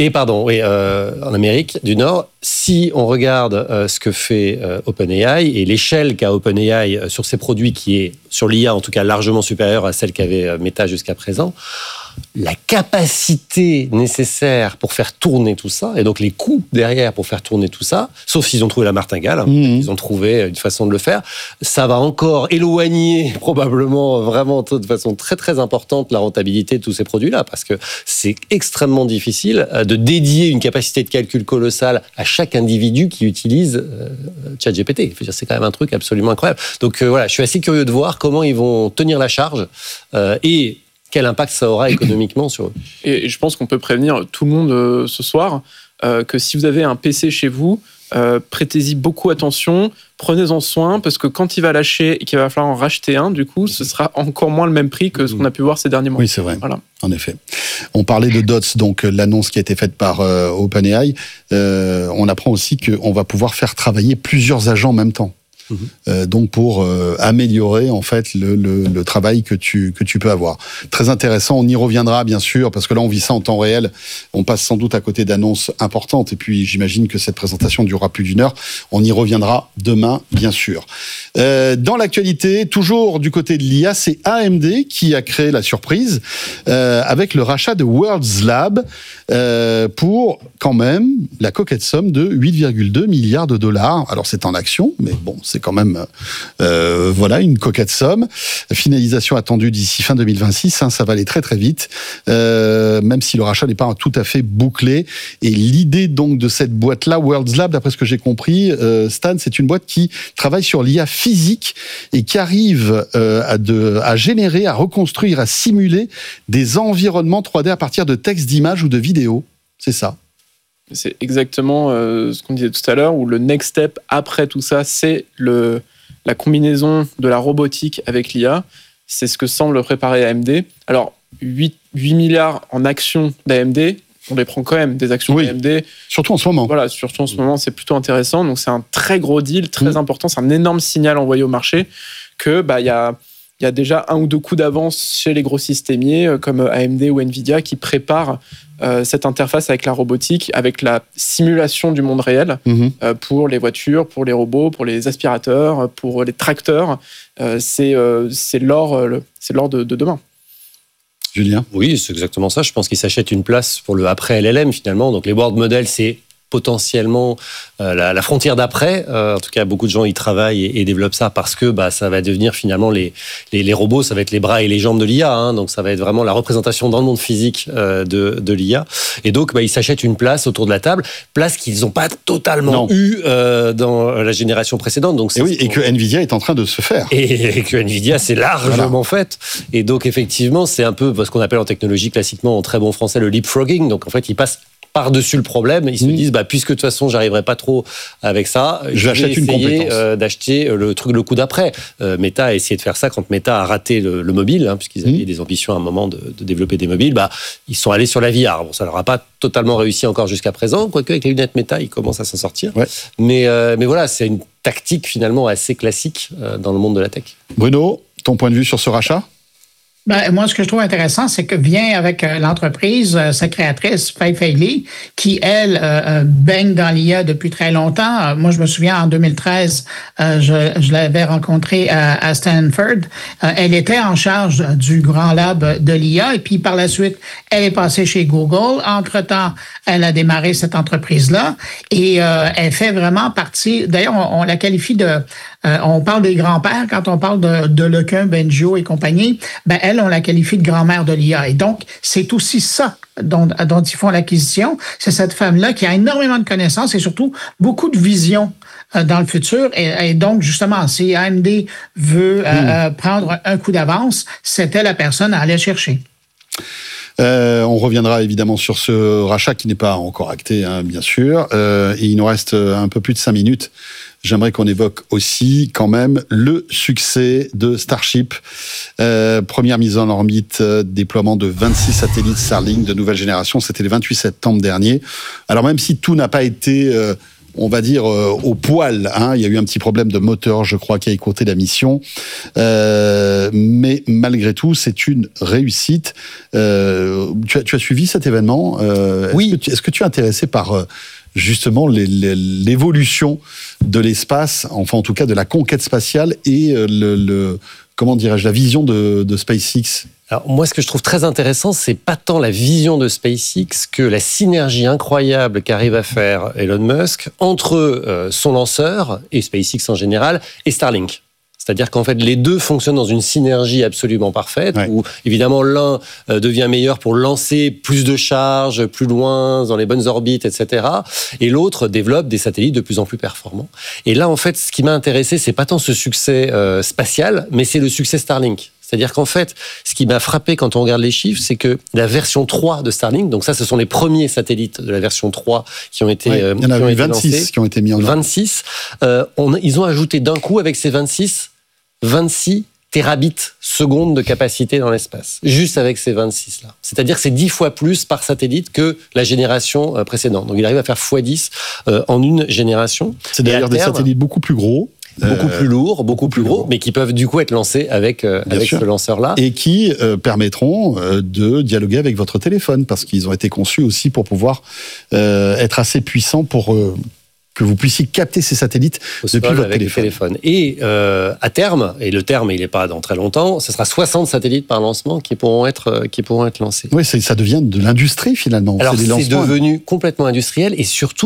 En Amérique du Nord, si on regarde ce que fait OpenAI et l'échelle qu'a OpenAI sur ses produits, qui est sur l'IA en tout cas largement supérieure à celle qu'avait Meta jusqu'à présent, la capacité nécessaire pour faire tourner tout ça, et donc les coûts derrière pour faire tourner tout ça, sauf s'ils ont trouvé la martingale, ils ont trouvé une façon de le faire, ça va encore éloigner probablement vraiment de façon très très importante la rentabilité de tous ces produits-là, parce que c'est extrêmement difficile de dédier une capacité de calcul colossale à chaque individu qui utilise ChatGPT. C'est quand même un truc absolument incroyable. Donc voilà, je suis assez curieux de voir comment ils vont tenir la charge et quel impact ça aura économiquement sur eux. Et je pense qu'on peut prévenir tout le monde ce soir que si vous avez un PC chez vous, prêtez-y beaucoup attention, prenez-en soin, parce que quand il va lâcher et qu'il va falloir en racheter un, du coup, ce sera encore moins le même prix que ce qu'on a pu voir ces derniers mois. Oui, c'est vrai. Voilà. En effet. On parlait de DOTS, donc l'annonce qui a été faite par OpenAI. On apprend aussi qu'on va pouvoir faire travailler plusieurs agents en même temps. Donc pour améliorer en fait le travail que tu peux avoir. Très intéressant, on y reviendra bien sûr, parce que là on vit ça en temps réel, on passe sans doute à côté d'annonces importantes, et puis j'imagine que cette présentation durera plus d'1 heure, on y reviendra demain bien sûr. Dans l'actualité, toujours du côté de l'IA, c'est AMD qui a créé la surprise avec le rachat de Worlds Lab pour quand même la coquette somme de 8,2 milliards de dollars. Alors c'est en action, mais bon, c'est quand même une coquette somme. Finalisation attendue d'ici fin 2026, ça va aller très très vite, même si le rachat n'est pas tout à fait bouclé. Et l'idée donc de cette boîte-là, Worlds Lab, d'après ce que j'ai compris, Stan, c'est une boîte qui travaille sur l'IA physique et qui arrive à générer, à reconstruire, à simuler des environnements 3D à partir de textes, d'images ou de vidéos. C'est ça. C'est exactement ce qu'on disait tout à l'heure, où le next step après tout ça, c'est la combinaison de la robotique avec l'IA. C'est ce que semble préparer AMD. Alors, 8 milliards en actions d'AMD, on les prend quand même, des actions d'AMD. Surtout en ce moment. Voilà, surtout en ce moment, c'est plutôt intéressant. Donc, c'est un très gros deal, très important. C'est un énorme signal envoyé au marché que y a déjà un ou deux coups d'avance chez les gros systémiers comme AMD ou Nvidia qui préparent cette interface avec la robotique, avec la simulation du monde réel pour les voitures, pour les robots, pour les aspirateurs, pour les tracteurs. C'est l'or de demain. Julien ? Oui, c'est exactement ça. Je pense qu'ils s'achètent une place pour le après LLM finalement. Donc les world models, c'est potentiellement la frontière d'après. En tout cas, beaucoup de gens y travaillent et développent ça parce que ça va devenir finalement les robots, ça va être les bras et les jambes de l'IA. Donc ça va être vraiment la représentation dans le monde physique de l'IA. Et donc, ils s'achètent une place autour de la table, place qu'ils n'ont pas totalement eue dans la génération précédente. Donc et que Nvidia est en train de se faire. Et que Nvidia s'est largement faite. Et donc, effectivement, c'est un peu ce qu'on appelle en technologie classiquement, en très bon français, le leapfrogging. Donc, en fait, ils passent par-dessus le problème, ils se disent puisque de toute façon j'arriverai pas trop avec ça, je vais essayer d'acheter le coup d'après. Meta a essayé de faire ça quand Meta a raté le mobile, puisqu'ils avaient des ambitions à un moment de développer des mobiles. Ils sont allés sur la VR. Bon, ça leur a pas totalement réussi encore jusqu'à présent, quoique avec les lunettes Meta, ils commencent à s'en sortir. Ouais. Mais voilà, c'est une tactique finalement assez classique dans le monde de la tech. Bruno, ton point de vue sur ce rachat ? Moi, ce que je trouve intéressant, c'est que vient avec l'entreprise, sa créatrice, Fei Li, qui, elle, baigne dans l'IA depuis très longtemps. Moi, je me souviens, en 2013, je l'avais rencontrée à Stanford. Elle était en charge du grand lab de l'IA et puis par la suite, elle est passée chez Google. Entre-temps, elle a démarré cette entreprise-là et elle fait vraiment partie... D'ailleurs, on la qualifie de... on parle des grands-pères quand on parle de Lequin, Benjo et compagnie. Elle, on la qualifie de grand-mère de l'IA. Et donc, c'est aussi ça dont ils font l'acquisition. C'est cette femme-là qui a énormément de connaissances et surtout beaucoup de vision dans le futur. Et donc, justement, si AMD veut prendre un coup d'avance, c'était la personne à aller chercher. On reviendra évidemment sur ce rachat qui n'est pas encore acté, bien sûr. Et il nous reste un peu plus de 5 minutes. J'aimerais qu'on évoque aussi quand même le succès de Starship. Première mise en orbite, déploiement de 26 satellites Starlink de nouvelle génération. C'était le 28 septembre dernier. Alors même si tout n'a pas été... on va dire au poil, il y a eu un petit problème de moteur, je crois, qui a écourté la mission, mais malgré tout, c'est une réussite. Tu as suivi cet événement ? Oui. Est-ce que tu es intéressé par justement l'évolution de l'espace, enfin en tout cas de la conquête spatiale et comment dirais-je, la vision de SpaceX ? Alors moi, ce que je trouve très intéressant, c'est pas tant la vision de SpaceX que la synergie incroyable qu'arrive à faire Elon Musk entre son lanceur et SpaceX en général et Starlink. C'est-à-dire qu'en fait, les deux fonctionnent dans une synergie absolument parfaite, où évidemment l'un devient meilleur pour lancer plus de charges, plus loin, dans les bonnes orbites, etc. Et l'autre développe des satellites de plus en plus performants. Et là, en fait, ce qui m'a intéressé, c'est pas tant ce succès spatial, mais c'est le succès Starlink. C'est-à-dire qu'en fait, ce qui m'a frappé quand on regarde les chiffres, c'est que la version 3 de Starlink, donc ça, ce sont les premiers satellites de la version 3 qui ont été il y en a eu 26 lancés, qui ont été mis en œuvre. 26. Ils ont ajouté d'un coup, avec ces 26 terabits secondes de capacité dans l'espace. Juste avec ces 26-là. C'est-à-dire que c'est 10 fois plus par satellite que la génération précédente. Donc il arrive à faire x10 en une génération. C'est d'ailleurs des satellites beaucoup plus gros. Beaucoup plus lourds, beaucoup plus gros, mais qui peuvent du coup être lancés avec ce lanceur-là. Et qui permettront de dialoguer avec votre téléphone, parce qu'ils ont été conçus aussi pour pouvoir être assez puissants pour que vous puissiez capter ces satellites depuis votre téléphone. Et à terme, et le terme il n'est pas dans très longtemps, ce sera 60 satellites par lancement qui pourront être lancés. Oui, ça devient de l'industrie finalement. Alors c'est devenu complètement industriel et surtout,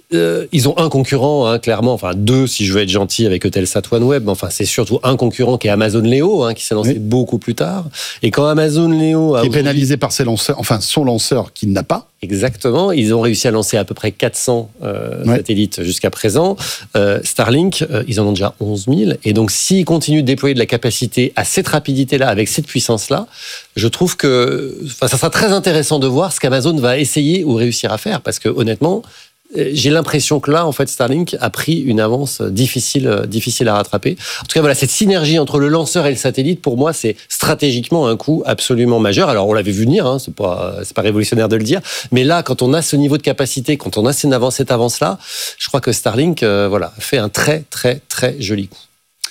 ils ont un concurrent, hein, clairement, enfin deux si je veux être gentil avec Eutelsat OneWeb, mais enfin c'est surtout un concurrent qui est Amazon Leo, hein, qui s'est lancé beaucoup plus tard. Et quand Amazon Leo qui est pénalisé par ses lanceurs, enfin son lanceur qu'il n'a pas. Exactement, ils ont réussi à lancer à peu près 400 satellites jusqu'à présent. Starlink, ils en ont déjà 11 000. Et donc s'ils continuent de déployer de la capacité à cette rapidité-là, avec cette puissance-là, je trouve que ça sera très intéressant de voir ce qu'Amazon va essayer ou réussir à faire, parce que honnêtement, j'ai l'impression que là, en fait, Starlink a pris une avance difficile à rattraper. En tout cas, voilà, cette synergie entre le lanceur et le satellite, pour moi, c'est stratégiquement un coup absolument majeur. Alors, on l'avait vu venir, hein, c'est pas révolutionnaire de le dire, mais là, quand on a ce niveau de capacité, quand on a cette avance-là, je crois que Starlink, fait un très, très, très joli coup.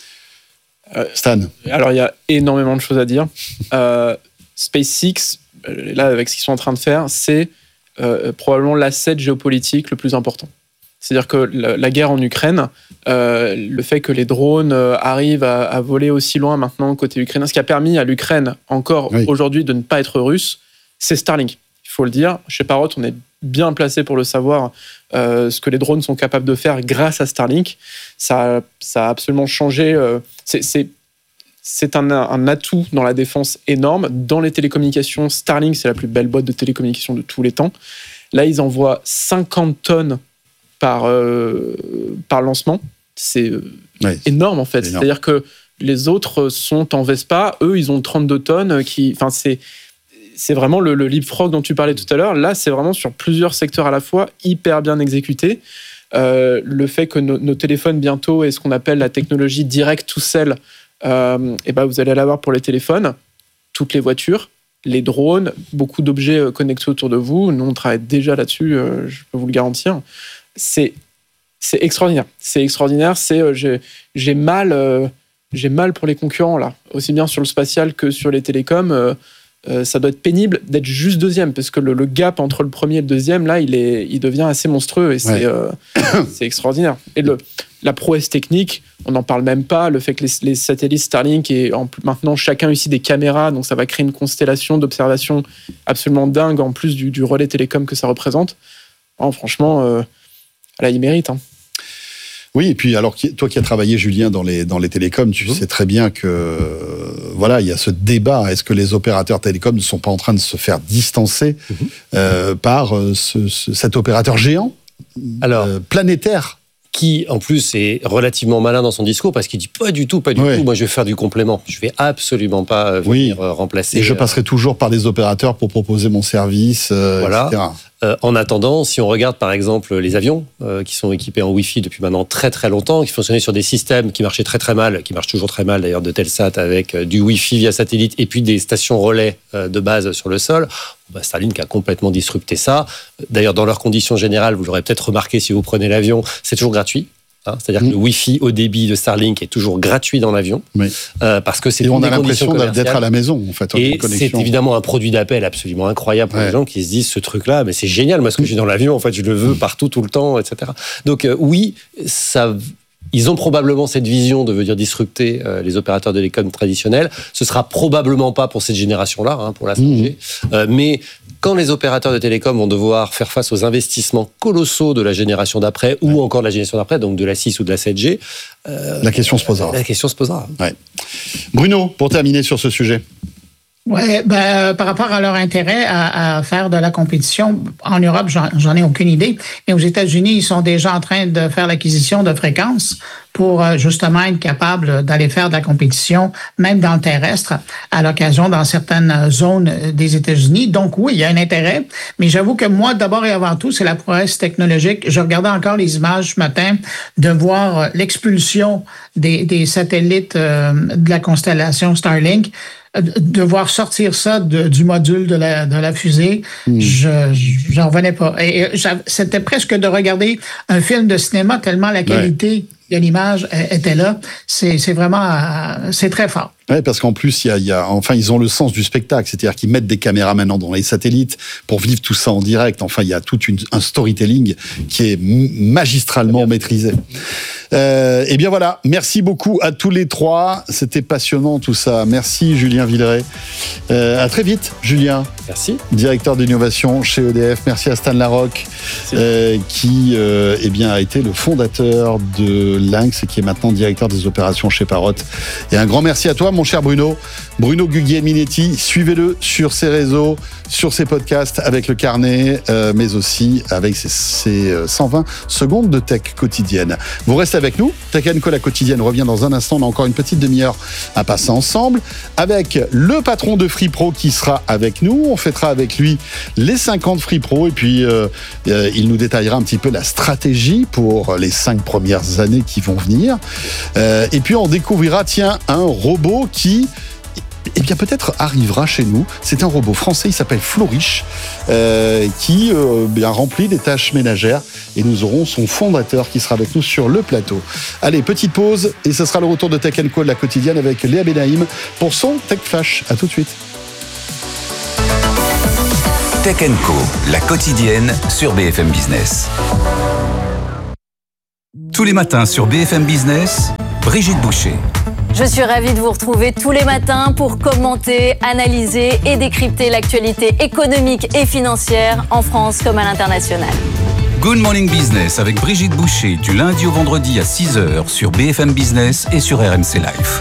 Stan. Alors, il y a énormément de choses à dire. SpaceX, là, avec ce qu'ils sont en train de faire, c'est probablement l'asset géopolitique le plus important. C'est-à-dire que la guerre en Ukraine, le fait que les drones arrivent à voler aussi loin maintenant côté ukrainien, ce qui a permis à l'Ukraine encore aujourd'hui de ne pas être russe, c'est Starlink. Il faut le dire. Chez Parrot, on est bien placé pour le savoir, ce que les drones sont capables de faire grâce à Starlink. Ça a absolument changé. C'est un atout dans la défense énorme. Dans les télécommunications, Starlink, c'est la plus belle boîte de télécommunications de tous les temps. Là, ils envoient 50 tonnes par lancement. C'est énorme, en fait. C'est-à-dire que les autres sont en Vespa. Eux, ils ont 32 tonnes. C'est vraiment le leapfrog dont tu parlais tout à l'heure. Là, c'est vraiment sur plusieurs secteurs à la fois, hyper bien exécuté. Le fait que nos téléphones, bientôt, aient ce qu'on appelle la technologie direct to cell, vous allez l'avoir pour les téléphones, toutes les voitures, les drones, beaucoup d'objets connectés autour de vous. Nous, on travaille déjà là-dessus, je peux vous le garantir. C'est extraordinaire. C'est extraordinaire. J'ai mal pour les concurrents, là. Aussi bien sur le spatial que sur les télécoms. Ça doit être pénible d'être juste deuxième, parce que le gap entre le premier et le deuxième, là, il devient assez monstrueux, et c'est extraordinaire. Et la prouesse technique, on n'en parle même pas. Le fait que les satellites Starlink aient maintenant chacun ici des caméras, donc ça va créer une constellation d'observation absolument dingue, en plus du relais télécom que ça représente. Franchement, là, il mérite. Hein. Oui, et puis alors toi qui as travaillé, Julien, dans les télécoms, tu sais très bien que il y a ce débat. Est-ce que les opérateurs télécoms ne sont pas en train de se faire distancer par cet opérateur géant, planétaire, qui en plus est relativement malin dans son discours, parce qu'il dit pas du tout. Moi, je vais faire du complément. Je vais absolument pas venir remplacer. Et je passerai toujours par des opérateurs pour proposer mon service, etc. En attendant, si on regarde par exemple les avions qui sont équipés en Wi-Fi depuis maintenant très très longtemps, qui fonctionnaient sur des systèmes qui marchaient très très mal, qui marchent toujours très mal d'ailleurs, de Telsat, avec du Wi-Fi via satellite et puis des stations relais de base sur le sol, Starlink a complètement disrupté ça. D'ailleurs, dans leurs conditions générales, vous l'aurez peut-être remarqué si vous prenez l'avion, c'est toujours gratuit. C'est-à-dire que le Wi-Fi haut débit de Starlink est toujours gratuit dans l'avion, parce que c'est et on a l'impression d'être à la maison, en fait. Et c'est évidemment un produit d'appel absolument incroyable pour les gens qui se disent ce truc-là, mais c'est génial, moi ce que j'ai dans l'avion, en fait, je le veux partout, tout le temps, etc. Donc ils ont probablement cette vision de venir disrupter les opérateurs de télécom traditionnels. Ce sera probablement pas pour cette génération-là, pour la 5G, mais quand les opérateurs de télécom vont devoir faire face aux investissements colossaux de la génération d'après, ou encore de la génération d'après, donc de la 6 ou de la 7G, la question se posera. Bruno, pour terminer sur ce sujet. Par rapport à leur intérêt à faire de la compétition, en Europe, j'en ai aucune idée, mais aux États-Unis, ils sont déjà en train de faire l'acquisition de fréquences pour justement être capable d'aller faire de la compétition, même dans le terrestre, à l'occasion dans certaines zones des États-Unis. Donc oui, il y a un intérêt, mais j'avoue que moi, d'abord et avant tout, c'est la prouesse technologique. Je regardais encore les images ce matin de voir l'expulsion des satellites de la constellation Starlink, de voir sortir ça du module de la fusée, j'en revenais pas. Et c'était presque de regarder un film de cinéma tellement la qualité de l'image était là. C'est vraiment, c'est très fort. Ouais, parce qu'en plus, ils ont le sens du spectacle, c'est-à-dire qu'ils mettent des caméras maintenant dans les satellites pour vivre tout ça en direct. Enfin, il y a tout un storytelling qui est magistralement maîtrisé. Et bien voilà, merci beaucoup à tous les trois. C'était passionnant tout ça. Merci Julien Villeray. À très vite, Julien. Merci. Directeur d'innovation chez EDF. Merci à Stan Larocque, qui a été le fondateur de Lynx et qui est maintenant directeur des opérations chez Parrot. Et un grand merci à toi, mon cher Bruno Guglielminetti. Suivez-le sur ses réseaux, sur ses podcasts avec le carnet, mais aussi avec ses 120 secondes de tech quotidienne. Vous restez avec nous. Tech & Co, la quotidienne, revient dans un instant. On a encore une petite demi-heure à passer ensemble avec le patron de Free Pro qui sera avec nous. On fêtera avec lui les 50 Free Pro et puis il nous détaillera un petit peu la stratégie pour les 5 premières années qui vont venir. Et puis on découvrira, un robot qui peut-être arrivera chez nous. C'est un robot français, il s'appelle Flourish, qui remplit des tâches ménagères. Et nous aurons son fondateur qui sera avec nous sur le plateau. Allez, petite pause, et ce sera le retour de Tech & Co de la quotidienne avec Léa Benaïm pour son Tech Flash. À tout de suite. Tech & Co, la quotidienne sur BFM Business. Tous les matins sur BFM Business, Brigitte Boucher. Je suis ravie de vous retrouver tous les matins pour commenter, analyser et décrypter l'actualité économique et financière en France comme à l'international. Good Morning Business avec Brigitte Boucher du lundi au vendredi à 6h sur BFM Business et sur RMC Live.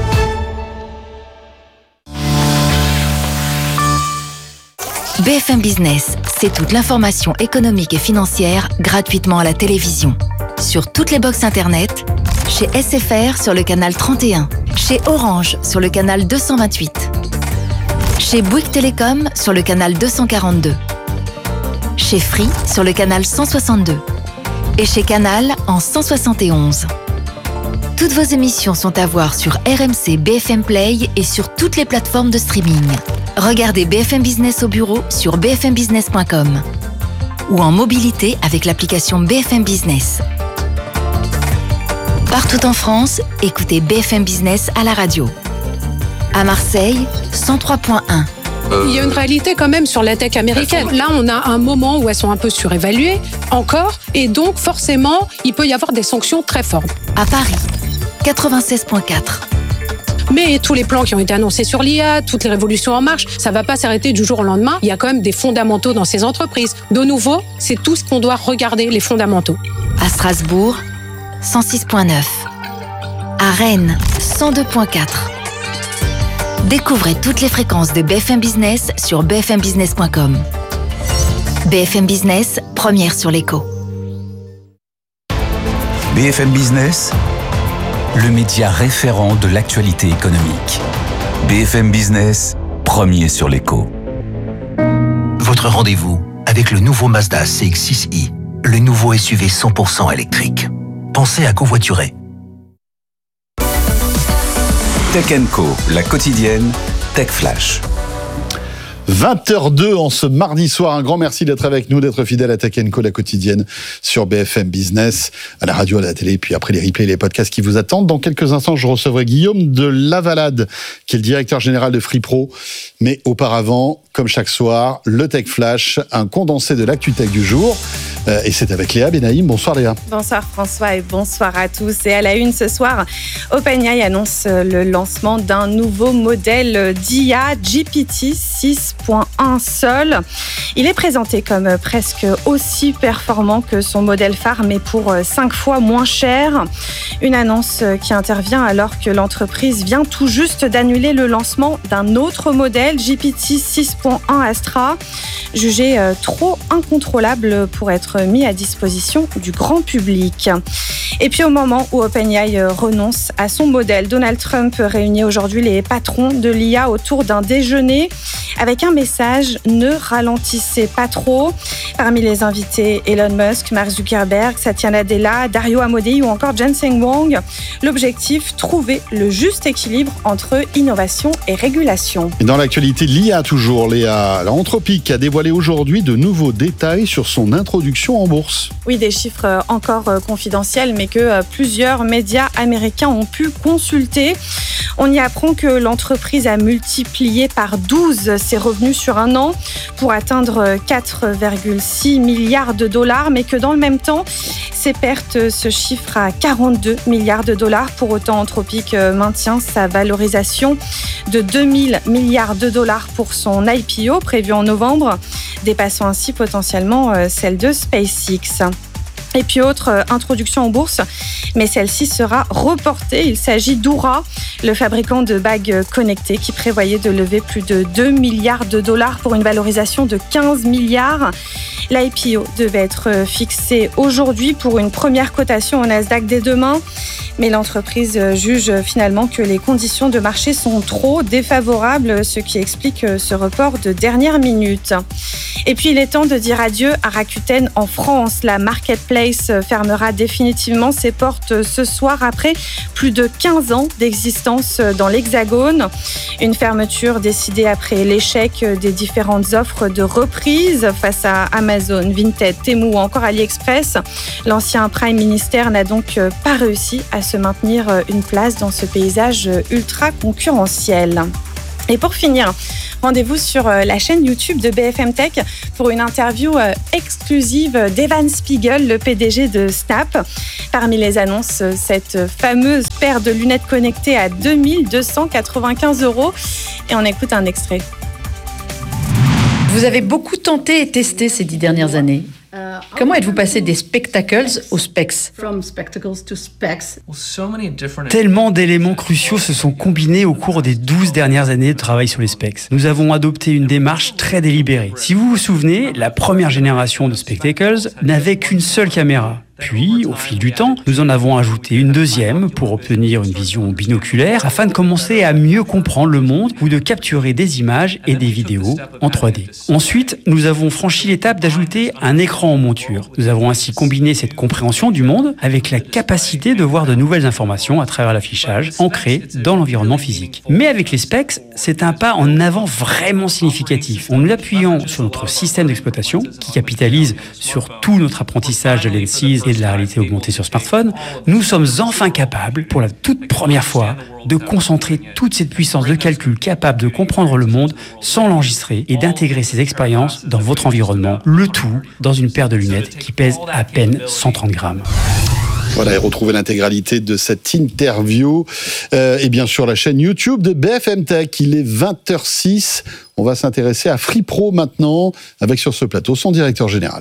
BFM Business, c'est toute l'information économique et financière gratuitement à la télévision. Sur toutes les box internet, chez SFR sur le canal 31, chez Orange sur le canal 228, chez Bouygues Télécom sur le canal 242, chez Free sur le canal 162 et chez Canal en 171. Toutes vos émissions sont à voir sur RMC BFM Play et sur toutes les plateformes de streaming. Regardez BFM Business au bureau sur bfmbusiness.com ou en mobilité avec l'application BFM Business. Partout en France, écoutez BFM Business à la radio. À Marseille, 103.1. Il y a une réalité quand même sur la tech américaine. Là, on a un moment où elles sont un peu surévaluées, encore, et donc forcément, il peut y avoir des sanctions très fortes. À Paris, 96.4. Mais tous les plans qui ont été annoncés sur l'IA, toutes les révolutions en marche, ça ne va pas s'arrêter du jour au lendemain. Il y a quand même des fondamentaux dans ces entreprises. De nouveau, c'est tout ce qu'on doit regarder, les fondamentaux. À Strasbourg, 106.9. À Rennes, 102.4. Découvrez toutes les fréquences de BFM Business sur bfmbusiness.com. BFM Business, première sur l'écho. BFM Business, le média référent de l'actualité économique. BFM Business, premier sur l'écho. Votre rendez-vous avec le nouveau Mazda CX-6i, le nouveau SUV 100% électrique. Pensez à covoiturer. Tech & Co, la quotidienne, Tech Flash. 20h02 en ce mardi soir. Un grand merci d'être avec nous, d'être fidèle à Tech & Co, la quotidienne sur BFM Business, à la radio, à la télé, puis après les replays et les podcasts qui vous attendent. Dans quelques instants, je recevrai Guillaume de Lavalade, qui est le directeur général de Free Pro. Mais auparavant, comme chaque soir, le Tech Flash, un condensé de l'actu tech du jour. Et c'est avec Léa Benaïm. Bonsoir Léa. Bonsoir François et bonsoir à tous. Et à la une ce soir, OpenAI annonce le lancement d'un nouveau modèle d'IA GPT 6.1 Sol. Il est présenté comme presque aussi performant que son modèle phare, mais pour 5 fois moins cher. Une annonce qui intervient alors que l'entreprise vient tout juste d'annuler le lancement d'un autre modèle, GPT 6.1 Astra, jugé trop incontrôlable pour être mis à disposition du grand public. Et puis au moment où OpenAI renonce à son modèle, Donald Trump réunit aujourd'hui les patrons de l'IA autour d'un déjeuner avec un message « Ne ralentissez pas trop ». Parmi les invités, Elon Musk, Mark Zuckerberg, Satya Nadella, Dario Amodei ou encore Jensen Huang. L'objectif, trouver le juste équilibre entre innovation et régulation. Et dans l'actualité de l'IA toujours, Léa, Anthropic a dévoilé aujourd'hui de nouveaux détails sur son introduction en bourse. Oui, des chiffres encore confidentiels, mais que plusieurs médias américains ont pu consulter. On y apprend que l'entreprise a multiplié par 12 ses revenus sur un an pour atteindre 4,6 milliards de dollars, mais que dans le même temps, ses pertes se chiffrent à 42 milliards de dollars. Pour autant, Anthropic maintient sa valorisation de 2000 milliards de dollars pour son IPO prévu en novembre, dépassant ainsi potentiellement celle de SpaceX. Et puis autre introduction en bourse, mais celle-ci sera reportée. Il s'agit d'Oura, le fabricant de bagues connectées qui prévoyait de lever plus de 2 milliards de dollars pour une valorisation de 15 milliards. L'IPO devait être fixé aujourd'hui pour une première cotation au Nasdaq dès demain, mais l'entreprise juge finalement que les conditions de marché sont trop défavorables, ce qui explique ce report de dernière minute. Et puis il est temps de dire adieu à Rakuten en France. La marketplace fermera définitivement ses portes ce soir après plus de 15 ans d'existence dans l'Hexagone. Une fermeture décidée après l'échec des différentes offres de reprise face à Amazon, Vinted, Temu ou encore AliExpress. L'ancien Prime Minister n'a donc pas réussi à se maintenir une place dans ce paysage ultra concurrentiel. Et pour finir, rendez-vous sur la chaîne YouTube de BFM Tech pour une interview exclusive d'Evan Spiegel, le PDG de Snap. Parmi les annonces, cette fameuse paire de lunettes connectées à 2295 €. Et on écoute un extrait. Vous avez beaucoup tenté et testé ces 10 dernières années. Comment êtes-vous passé des spectacles aux specs ? Tellement d'éléments cruciaux se sont combinés au cours des 12 dernières années de travail sur les specs. Nous avons adopté une démarche très délibérée. Si vous vous souvenez, la première génération de spectacles n'avait qu'une seule caméra. Puis, au fil du temps, nous en avons ajouté une deuxième pour obtenir une vision binoculaire afin de commencer à mieux comprendre le monde ou de capturer des images et des vidéos en 3D. Ensuite, nous avons franchi l'étape d'ajouter un écran en monture. Nous avons ainsi combiné cette compréhension du monde avec la capacité de voir de nouvelles informations à travers l'affichage ancré dans l'environnement physique. Mais avec les specs, c'est un pas en avant vraiment significatif. En nous appuyant sur notre système d'exploitation qui capitalise sur tout notre apprentissage de l'ANSYS et de la réalité augmentée sur smartphone, nous sommes enfin capables, pour la toute première fois, de concentrer toute cette puissance de calcul capable de comprendre le monde sans l'enregistrer et d'intégrer ces expériences dans votre environnement, le tout dans une paire de lunettes qui pèse à peine 130 grammes. Voilà, et retrouvez l'intégralité de cette interview et bien sûr la chaîne YouTube de BFM Tech. Il est 20h06. On va s'intéresser à FreePro maintenant, avec sur ce plateau son directeur général.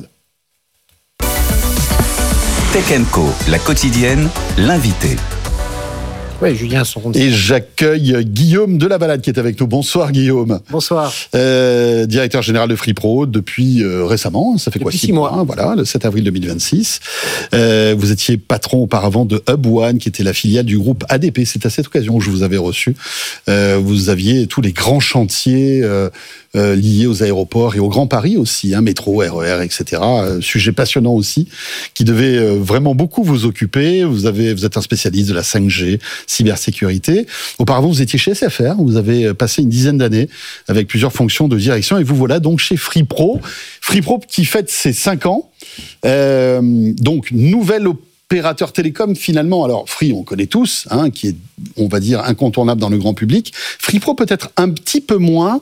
Tech & Co, la quotidienne, l'invité. Oui, Julien, et j'accueille Guillaume Delavalade qui est avec nous. Bonsoir Guillaume. Bonsoir. Directeur général de FreePro depuis récemment, ça fait depuis quoi 6 mois, voilà, le 7 avril 2026. Vous étiez patron auparavant de Hub One, qui était la filiale du groupe ADP. C'est à cette occasion que je vous avais reçu. Vous aviez tous les grands chantiers liés aux aéroports et au Grand Paris aussi, hein, métro, RER, etc. Sujet passionnant aussi, qui devait vraiment beaucoup vous occuper. Vous êtes un spécialiste de la 5G, cybersécurité. Auparavant, vous étiez chez SFR, vous avez passé une dizaine d'années avec plusieurs fonctions de direction et vous voilà donc chez FreePro. FreePro qui fête ses 5 ans. Donc, nouvel opérateur télécom finalement. Alors, Free, on connaît tous, hein, qui est, on va dire, incontournable dans le grand public. FreePro peut-être un petit peu moins.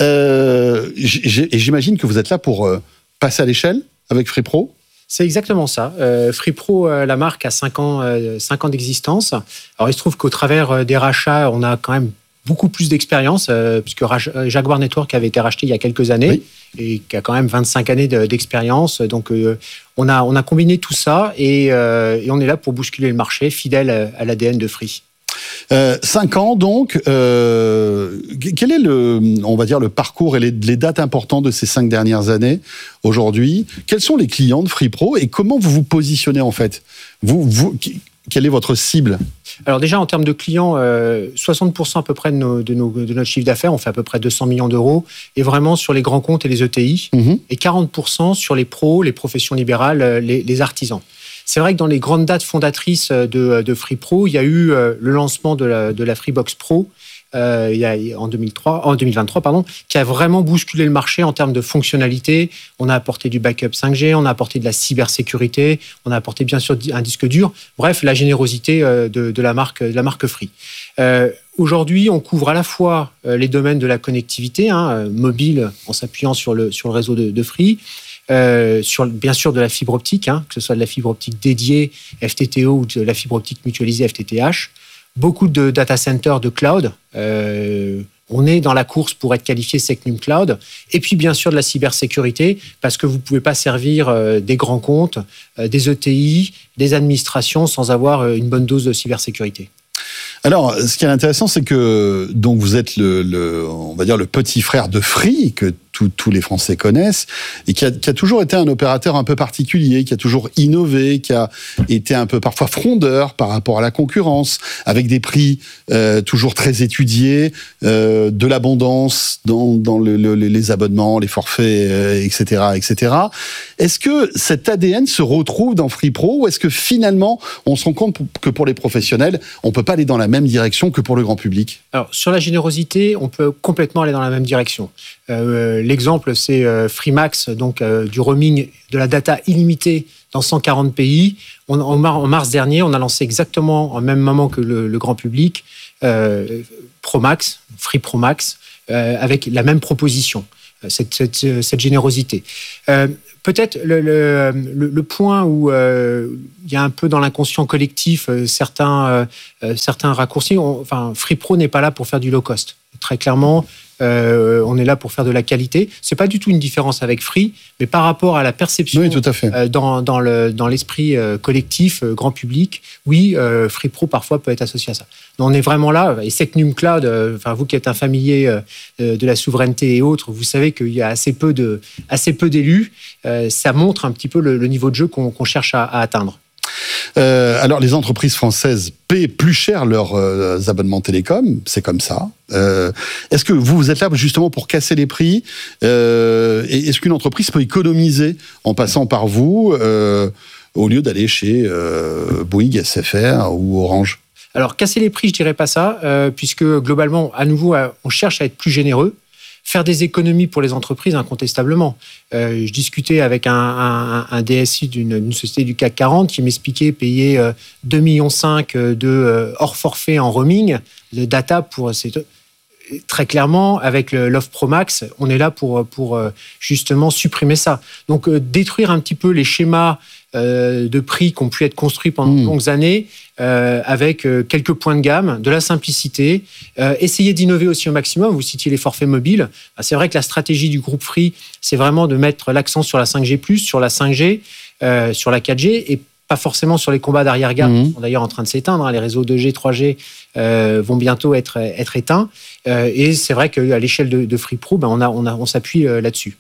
Et j'imagine que vous êtes là pour passer à l'échelle avec FreePro. C'est exactement ça. FreePro, la marque, a 5 ans d'existence. Alors, il se trouve qu'au travers des rachats, on a quand même beaucoup plus d'expérience, puisque Jaguar Network avait été racheté il y a quelques années, oui, et qui a quand même 25 années d'expérience. Donc, on a combiné tout ça et on est là pour bousculer le marché, fidèle à l'ADN de Free. 5 ans donc, quel est le parcours et les dates importantes de ces 5 dernières années aujourd'hui? Quels sont les clients de FreePro et comment vous vous positionnez en fait? Quelle est votre cible? Alors déjà, en termes de clients, 60% à peu près de notre chiffre d'affaires, on fait à peu près 200 millions d'euros, et vraiment sur les grands comptes et les ETI, et 40% sur les pros, les professions libérales, les artisans. C'est vrai que dans les grandes dates fondatrices de FreePro, il y a eu le lancement de la Freebox Pro en 2023, qui a vraiment bousculé le marché en termes de fonctionnalités. On a apporté du backup 5G, on a apporté de la cybersécurité, on a apporté bien sûr un disque dur. Bref, la générosité de la marque Free. Aujourd'hui, on couvre à la fois les domaines de la connectivité, mobile, en s'appuyant sur le réseau de Free, bien sûr de la fibre optique, que ce soit de la fibre optique dédiée FTTO ou de la fibre optique mutualisée FTTH. Beaucoup de data centers de cloud. On est dans la course pour être qualifié Secnum Cloud. Et puis, bien sûr, de la cybersécurité, parce que vous ne pouvez pas servir des grands comptes, des ETI, des administrations sans avoir une bonne dose de cybersécurité. Alors, ce qui est intéressant, c'est que donc vous êtes on va dire le petit frère de Free que tous les Français connaissent et qui a toujours été un opérateur un peu particulier, qui a toujours innové, qui a été un peu parfois frondeur par rapport à la concurrence, avec des prix toujours très étudiés, de l'abondance dans les abonnements, les forfaits, etc., etc. Est-ce que cet ADN se retrouve dans Free Pro ou est-ce que finalement on se rend compte que pour les professionnels, on peut pas aller dans la même direction que pour le grand public? Alors, sur la générosité, on peut complètement aller dans la même direction. L'exemple, c'est Freemax, donc du roaming, de la data illimitée dans 140 pays. En mars dernier, on a lancé exactement au même moment que le grand public Promax, Free Promax, avec la même proposition, cette générosité. Peut-être le point où il y a un peu dans l'inconscient collectif certains raccourcis. Free Pro n'est pas là pour faire du low cost. Très clairement, on est là pour faire de la qualité. C'est pas du tout une différence avec Free, mais par rapport à la perception, oui, tout à fait. Dans l'esprit collectif, grand public, oui, Free Pro parfois peut être associé à ça. Mais on est vraiment là. Et Secnum Cloud, vous qui êtes un familier de la souveraineté et autres, vous savez qu'il y a assez peu d'élus. Ça montre un petit peu le niveau de jeu qu'on cherche à atteindre. Alors, les entreprises françaises paient plus cher leurs abonnements télécom, c'est comme ça. Est-ce que vous êtes là justement pour casser les prix et est-ce qu'une entreprise peut économiser en passant par vous au lieu d'aller chez Bouygues, SFR ou Orange? Alors, casser les prix, je dirais pas ça, puisque globalement, à nouveau, on cherche à être plus généreux. Faire des économies pour les entreprises, incontestablement. Je discutais avec un DSI d'une société du CAC 40 qui m'expliquait payer 2,5 millions de hors forfait en roaming, de data pour... Très clairement, avec l'offre Promax, on est là pour justement supprimer ça. Donc, détruire un petit peu les schémas de prix qui ont pu être construits pendant de longues années, avec quelques points de gamme, de la simplicité, essayer d'innover aussi au maximum. Vous citiez les forfaits mobiles. C'est vrai que la stratégie du groupe Free, c'est vraiment de mettre l'accent sur la 5G+, sur la 5G, sur la 4G, et pas forcément sur les combats d'arrière-gamme, qui sont d'ailleurs en train de s'éteindre. Les réseaux 2G, 3G vont bientôt être éteints. Et c'est vrai qu'à l'échelle de Free Pro, on s'appuie là-dessus.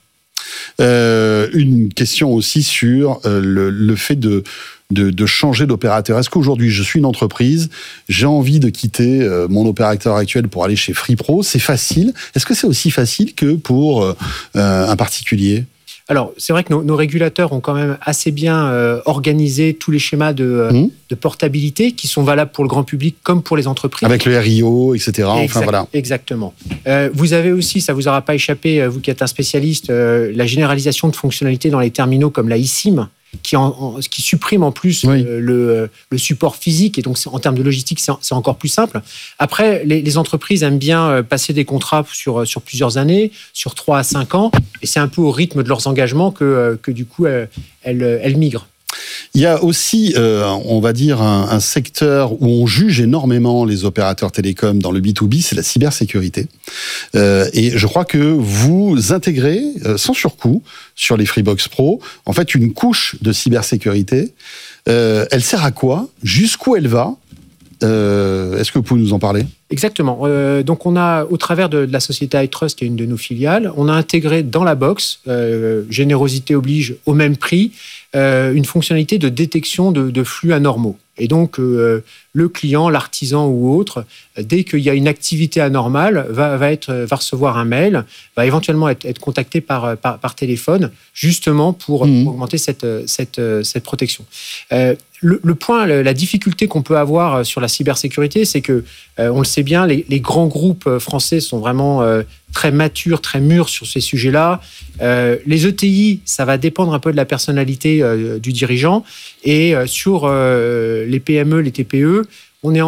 Une question aussi sur le fait de changer d'opérateur. Est-ce qu'aujourd'hui, je suis une entreprise, j'ai envie de quitter mon opérateur actuel pour aller chez Free Pro? C'est facile. Est-ce que c'est aussi facile que pour un particulier? Alors, c'est vrai que nos régulateurs ont quand même assez bien organisé tous les schémas de portabilité qui sont valables pour le grand public comme pour les entreprises. Avec le RIO, etc. Voilà. Exactement. Vous avez aussi, ça vous aura pas échappé, vous qui êtes un spécialiste, la généralisation de fonctionnalités dans les terminaux comme la eSIM, qui supprime en plus le support physique, et donc en termes de logistique, c'est encore plus simple. Après, les entreprises aiment bien passer des contrats sur plusieurs années, sur 3 à 5 ans, et c'est un peu au rythme de leurs engagements que du coup, elles migrent. Il y a aussi, on va dire, un secteur où on juge énormément les opérateurs télécoms dans le B2B, c'est la cybersécurité. Et je crois que vous intégrez, sans surcoût, sur les Freebox Pro, en fait, une couche de cybersécurité. Elle sert à quoi? Jusqu'où elle va? Est-ce que vous pouvez nous en parler? Exactement. Donc, on a, au travers de la société iTrust, qui est une de nos filiales, on a intégré dans la box, générosité oblige, au même prix, une fonctionnalité de détection de flux anormaux. Et donc, le client, l'artisan ou autre, dès qu'il y a une activité anormale, va recevoir un mail, va éventuellement être contacté par téléphone, justement pour augmenter cette protection. Le point, la difficulté qu'on peut avoir sur la cybersécurité, c'est que, on le sait bien, les grands groupes français sont vraiment très matures, très mûrs sur ces sujets-là. Les ETI, ça va dépendre un peu de la personnalité du dirigeant. Et sur les PME, les TPE, on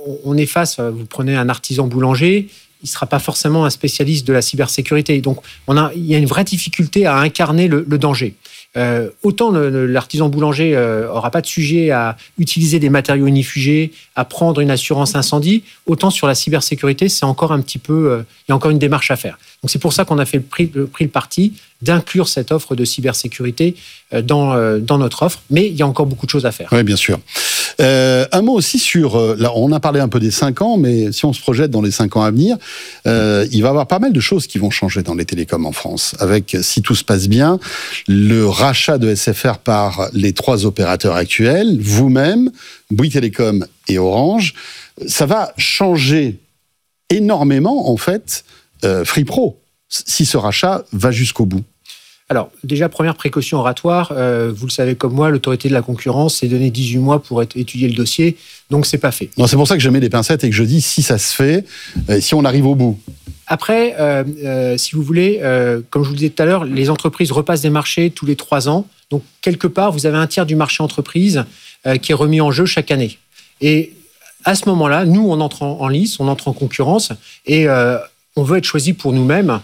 on est face, vous prenez un artisan boulanger, il ne sera pas forcément un spécialiste de la cybersécurité. Donc, il y a une vraie difficulté à incarner le danger. Autant l'artisan boulanger n'aura pas de sujet à utiliser des matériaux inifugés, à prendre une assurance incendie, autant sur la cybersécurité, c'est encore un petit peu... il y a encore une démarche à faire. Donc c'est pour ça qu'on a fait pris le parti d'inclure cette offre de cybersécurité dans notre offre. Mais il y a encore beaucoup de choses à faire. Oui, bien sûr. Un mot aussi sur... là, on a parlé un peu des 5 ans, mais si on se projette dans les 5 ans à venir, il va y avoir pas mal de choses qui vont changer dans les télécoms en France. Avec, si tout se passe bien, le rachat de SFR par les 3 opérateurs actuels, vous-même, Bouygues Télécom et Orange. Ça va changer énormément, en fait, Free Pro, si ce rachat va jusqu'au bout. Alors, déjà, première précaution oratoire, vous le savez comme moi, l'autorité de la concurrence s'est donné 18 mois pour étudier le dossier, donc c'est pas fait. Non, c'est pour ça que je mets les pincettes et que je dis si ça se fait, si on arrive au bout. Après, si vous voulez, comme je vous le disais tout à l'heure, les entreprises repassent des marchés tous les 3 ans. Donc, quelque part, vous avez un tiers du marché entreprise qui est remis en jeu chaque année. Et à ce moment-là, nous, on entre en lice, on entre en concurrence et on veut être choisi pour nous-mêmes.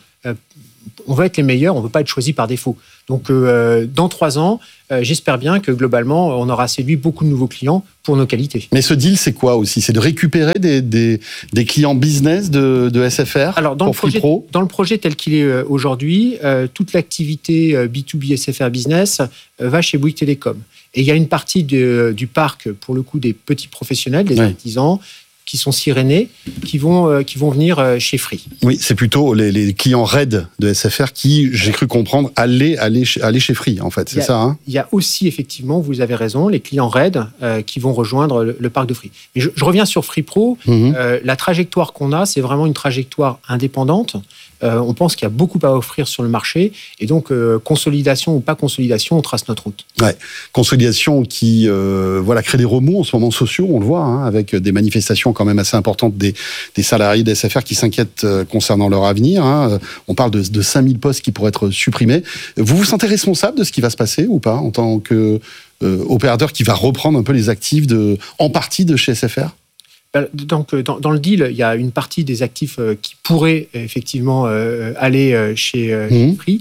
On veut être les meilleurs, on ne veut pas être choisi par défaut. Donc, dans 3 ans, j'espère bien que globalement, on aura séduit beaucoup de nouveaux clients pour nos qualités. Mais ce deal, c'est quoi aussi ? C'est de récupérer des clients business de SFR. Alors, dans le projet tel qu'il est aujourd'hui, toute l'activité B2B SFR Business va chez Bouygues Télécom. Et il y a une partie du parc, pour le coup, des petits professionnels, des artisans, qui sont sirénés, qui vont venir chez Free. Oui, c'est plutôt les clients RAID de SFR qui, j'ai cru comprendre, allaient chez Free, en fait, c'est ça, hein ? Il y a aussi, effectivement, vous avez raison, les clients RAID qui vont rejoindre le parc de Free. Mais je reviens sur Free Pro. La trajectoire qu'on a, c'est vraiment une trajectoire indépendante. On pense qu'il y a beaucoup à offrir sur le marché. Et donc, consolidation ou pas consolidation, on trace notre route. Ouais. Consolidation qui crée des remous en ce moment sociaux, on le voit, hein, avec des manifestations quand même assez importantes des salariés de SFR qui s'inquiètent concernant leur avenir. Hein. On parle de 5000 postes qui pourraient être supprimés. Vous vous sentez responsable de ce qui va se passer ou pas en tant qu'opérateur qui va reprendre un peu les actifs en partie de chez SFR ? Donc, dans le deal, il y a une partie des actifs qui pourraient effectivement aller chez Free.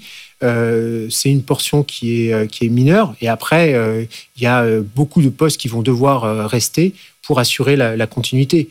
C'est une portion qui est mineure. Et après, il y a beaucoup de postes qui vont devoir rester pour assurer la continuité.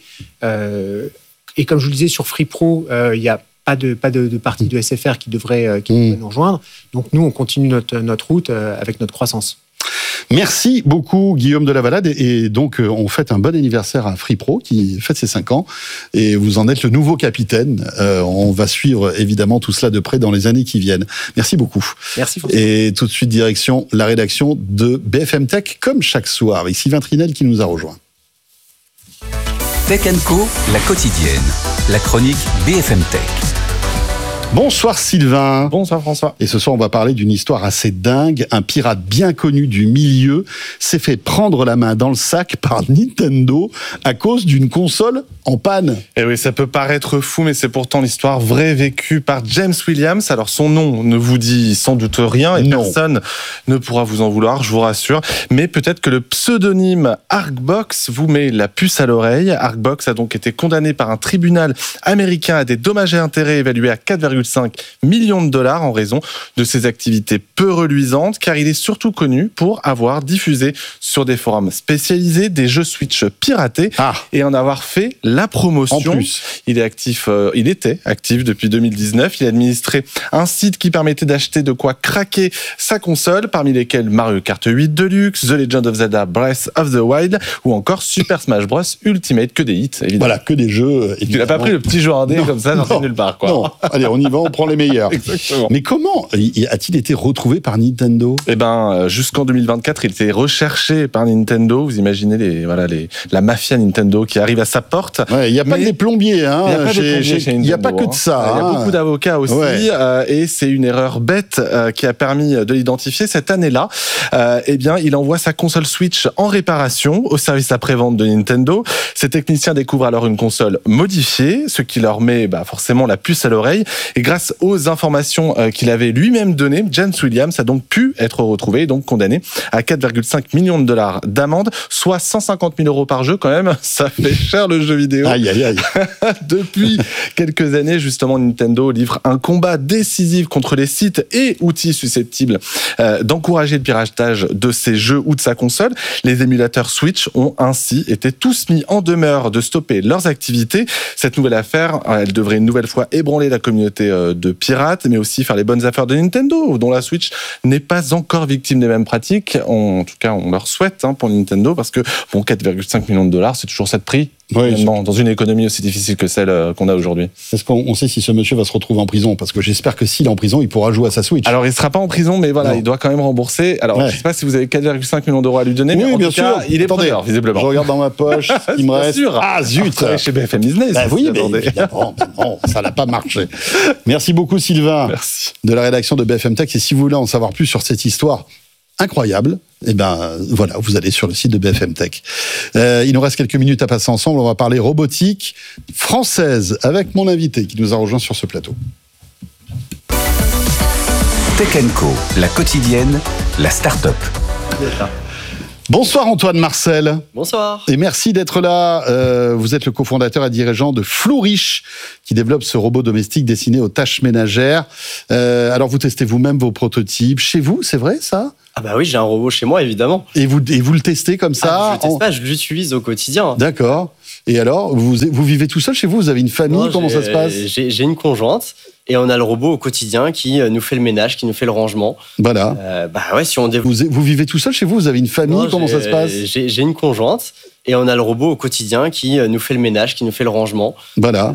Et comme je vous le disais, sur Free Pro, il n'y a pas de partie de SFR qui devrait nous rejoindre. Donc, nous, on continue notre route avec notre croissance. Merci beaucoup Guillaume de Lavalade et donc on fête un bon anniversaire à Free Pro qui fête ses 5 ans et vous en êtes le nouveau capitaine. On va suivre évidemment tout cela de près dans les années qui viennent. Merci beaucoup. Merci François. Et tout de suite direction la rédaction de BFM Tech comme chaque soir avec Sylvain Trinel qui nous a rejoint. Tech & Co, la quotidienne, la chronique BFM Tech. Bonsoir Sylvain. Bonsoir François. Et ce soir, on va parler d'une histoire assez dingue. Un pirate bien connu du milieu s'est fait prendre la main dans le sac par Nintendo à cause d'une console en panne. Et oui, ça peut paraître fou, mais c'est pourtant l'histoire vraie vécue par James Williams. Alors son nom ne vous dit sans doute rien et personne ne pourra vous en vouloir, je vous rassure. Mais peut-être que le pseudonyme Arcbox vous met la puce à l'oreille. Arcbox a donc été condamné par un tribunal américain à des dommages et intérêts évalués à 4,5 millions de dollars en raison de ses activités peu reluisantes, car il est surtout connu pour avoir diffusé sur des forums spécialisés des jeux Switch piratés et en avoir fait la promotion. En plus. Il était actif depuis 2019. Il administrait un site qui permettait d'acheter de quoi craquer sa console, parmi lesquels Mario Kart 8 Deluxe, The Legend of Zelda Breath of the Wild ou encore Super Smash Bros Ultimate, que des hits, évidemment. Voilà, que des jeux. Tu n'as pas pris le petit jeu indé comme ça, dans nulle part, quoi. Non, allez, on y va, on prend les meilleurs. Exactement. Mais comment a-t-il été retrouvé par Nintendo ? Eh ben, jusqu'en 2024, il était recherché par Nintendo. Vous imaginez la mafia Nintendo qui arrive à sa porte. Il n'y a pas que des plombiers, hein. Il n'y a pas que de ça. Il y a beaucoup d'avocats aussi, et c'est une erreur bête qui a permis de l'identifier. Cette année-là, eh bien, il envoie sa console Switch en réparation au service après-vente de Nintendo. Ces techniciens découvrent alors une console modifiée, ce qui leur met forcément la puce à l'oreille. Et grâce aux informations qu'il avait lui-même données, James Williams a donc pu être retrouvé et donc condamné à 4,5 millions de dollars d'amende, soit 150 000 euros par jeu quand même. Ça fait cher le jeu vidéo. Aïe, aïe, aïe. Depuis quelques années, justement, Nintendo livre un combat décisif contre les sites et outils susceptibles d'encourager le piratage de ses jeux ou de sa console. Les émulateurs Switch ont ainsi été tous mis en demeure de stopper leurs activités. Cette nouvelle affaire, elle devrait une nouvelle fois ébranler la communauté de pirates, mais aussi faire les bonnes affaires de Nintendo, dont la Switch n'est pas encore victime des mêmes pratiques. En tout cas, on leur souhaite pour Nintendo, parce que 4,5 millions de dollars, c'est toujours ça de prix. Oui, dans une économie aussi difficile que celle qu'on a aujourd'hui. Est-ce qu'on sait si ce monsieur va se retrouver en prison? Parce que j'espère que s'il est en prison, il pourra jouer à sa Switch. Alors, il ne sera pas en prison, mais voilà, il doit quand même rembourser. Alors, je ne sais pas si vous avez 4,5 millions d'euros à lui donner, mais en bien tout cas, il est preneur, visiblement. Je regarde dans ma poche, il me reste... Sûr. Ah, zut, chez BFM Business. Oui, mais évidemment, non, ça n'a pas marché. Merci beaucoup, Sylvain, de la rédaction de BFM Tech. Et si vous voulez en savoir plus sur cette histoire incroyable, voilà, vous allez sur le site de BFM Tech. Il nous reste quelques minutes à passer ensemble. On va parler robotique française avec mon invité qui nous a rejoint sur ce plateau. Tech & Co, la quotidienne, la start-up. Bonsoir Antoine Marcel. Bonsoir. Et merci d'être là. Vous êtes le cofondateur et dirigeant de Flourish, qui développe ce robot domestique destiné aux tâches ménagères. Alors vous testez vous-même vos prototypes chez vous, c'est vrai ça ? Ah bah oui, j'ai un robot chez moi, évidemment. Et vous le testez comme ça? Je le teste pas, je l'utilise au quotidien. D'accord. Et alors, vous vivez tout seul chez vous? Vous avez une famille? Non, comment ça se passe? J'ai une conjointe. Et on a le robot au quotidien qui nous fait le ménage, qui nous fait le rangement. Voilà. Si on vous vivez tout seul chez vous? Vous avez une famille? Non, comment ça se passe? J'ai une conjointe. Et on a le robot au quotidien qui nous fait le ménage, qui nous fait le rangement. Voilà.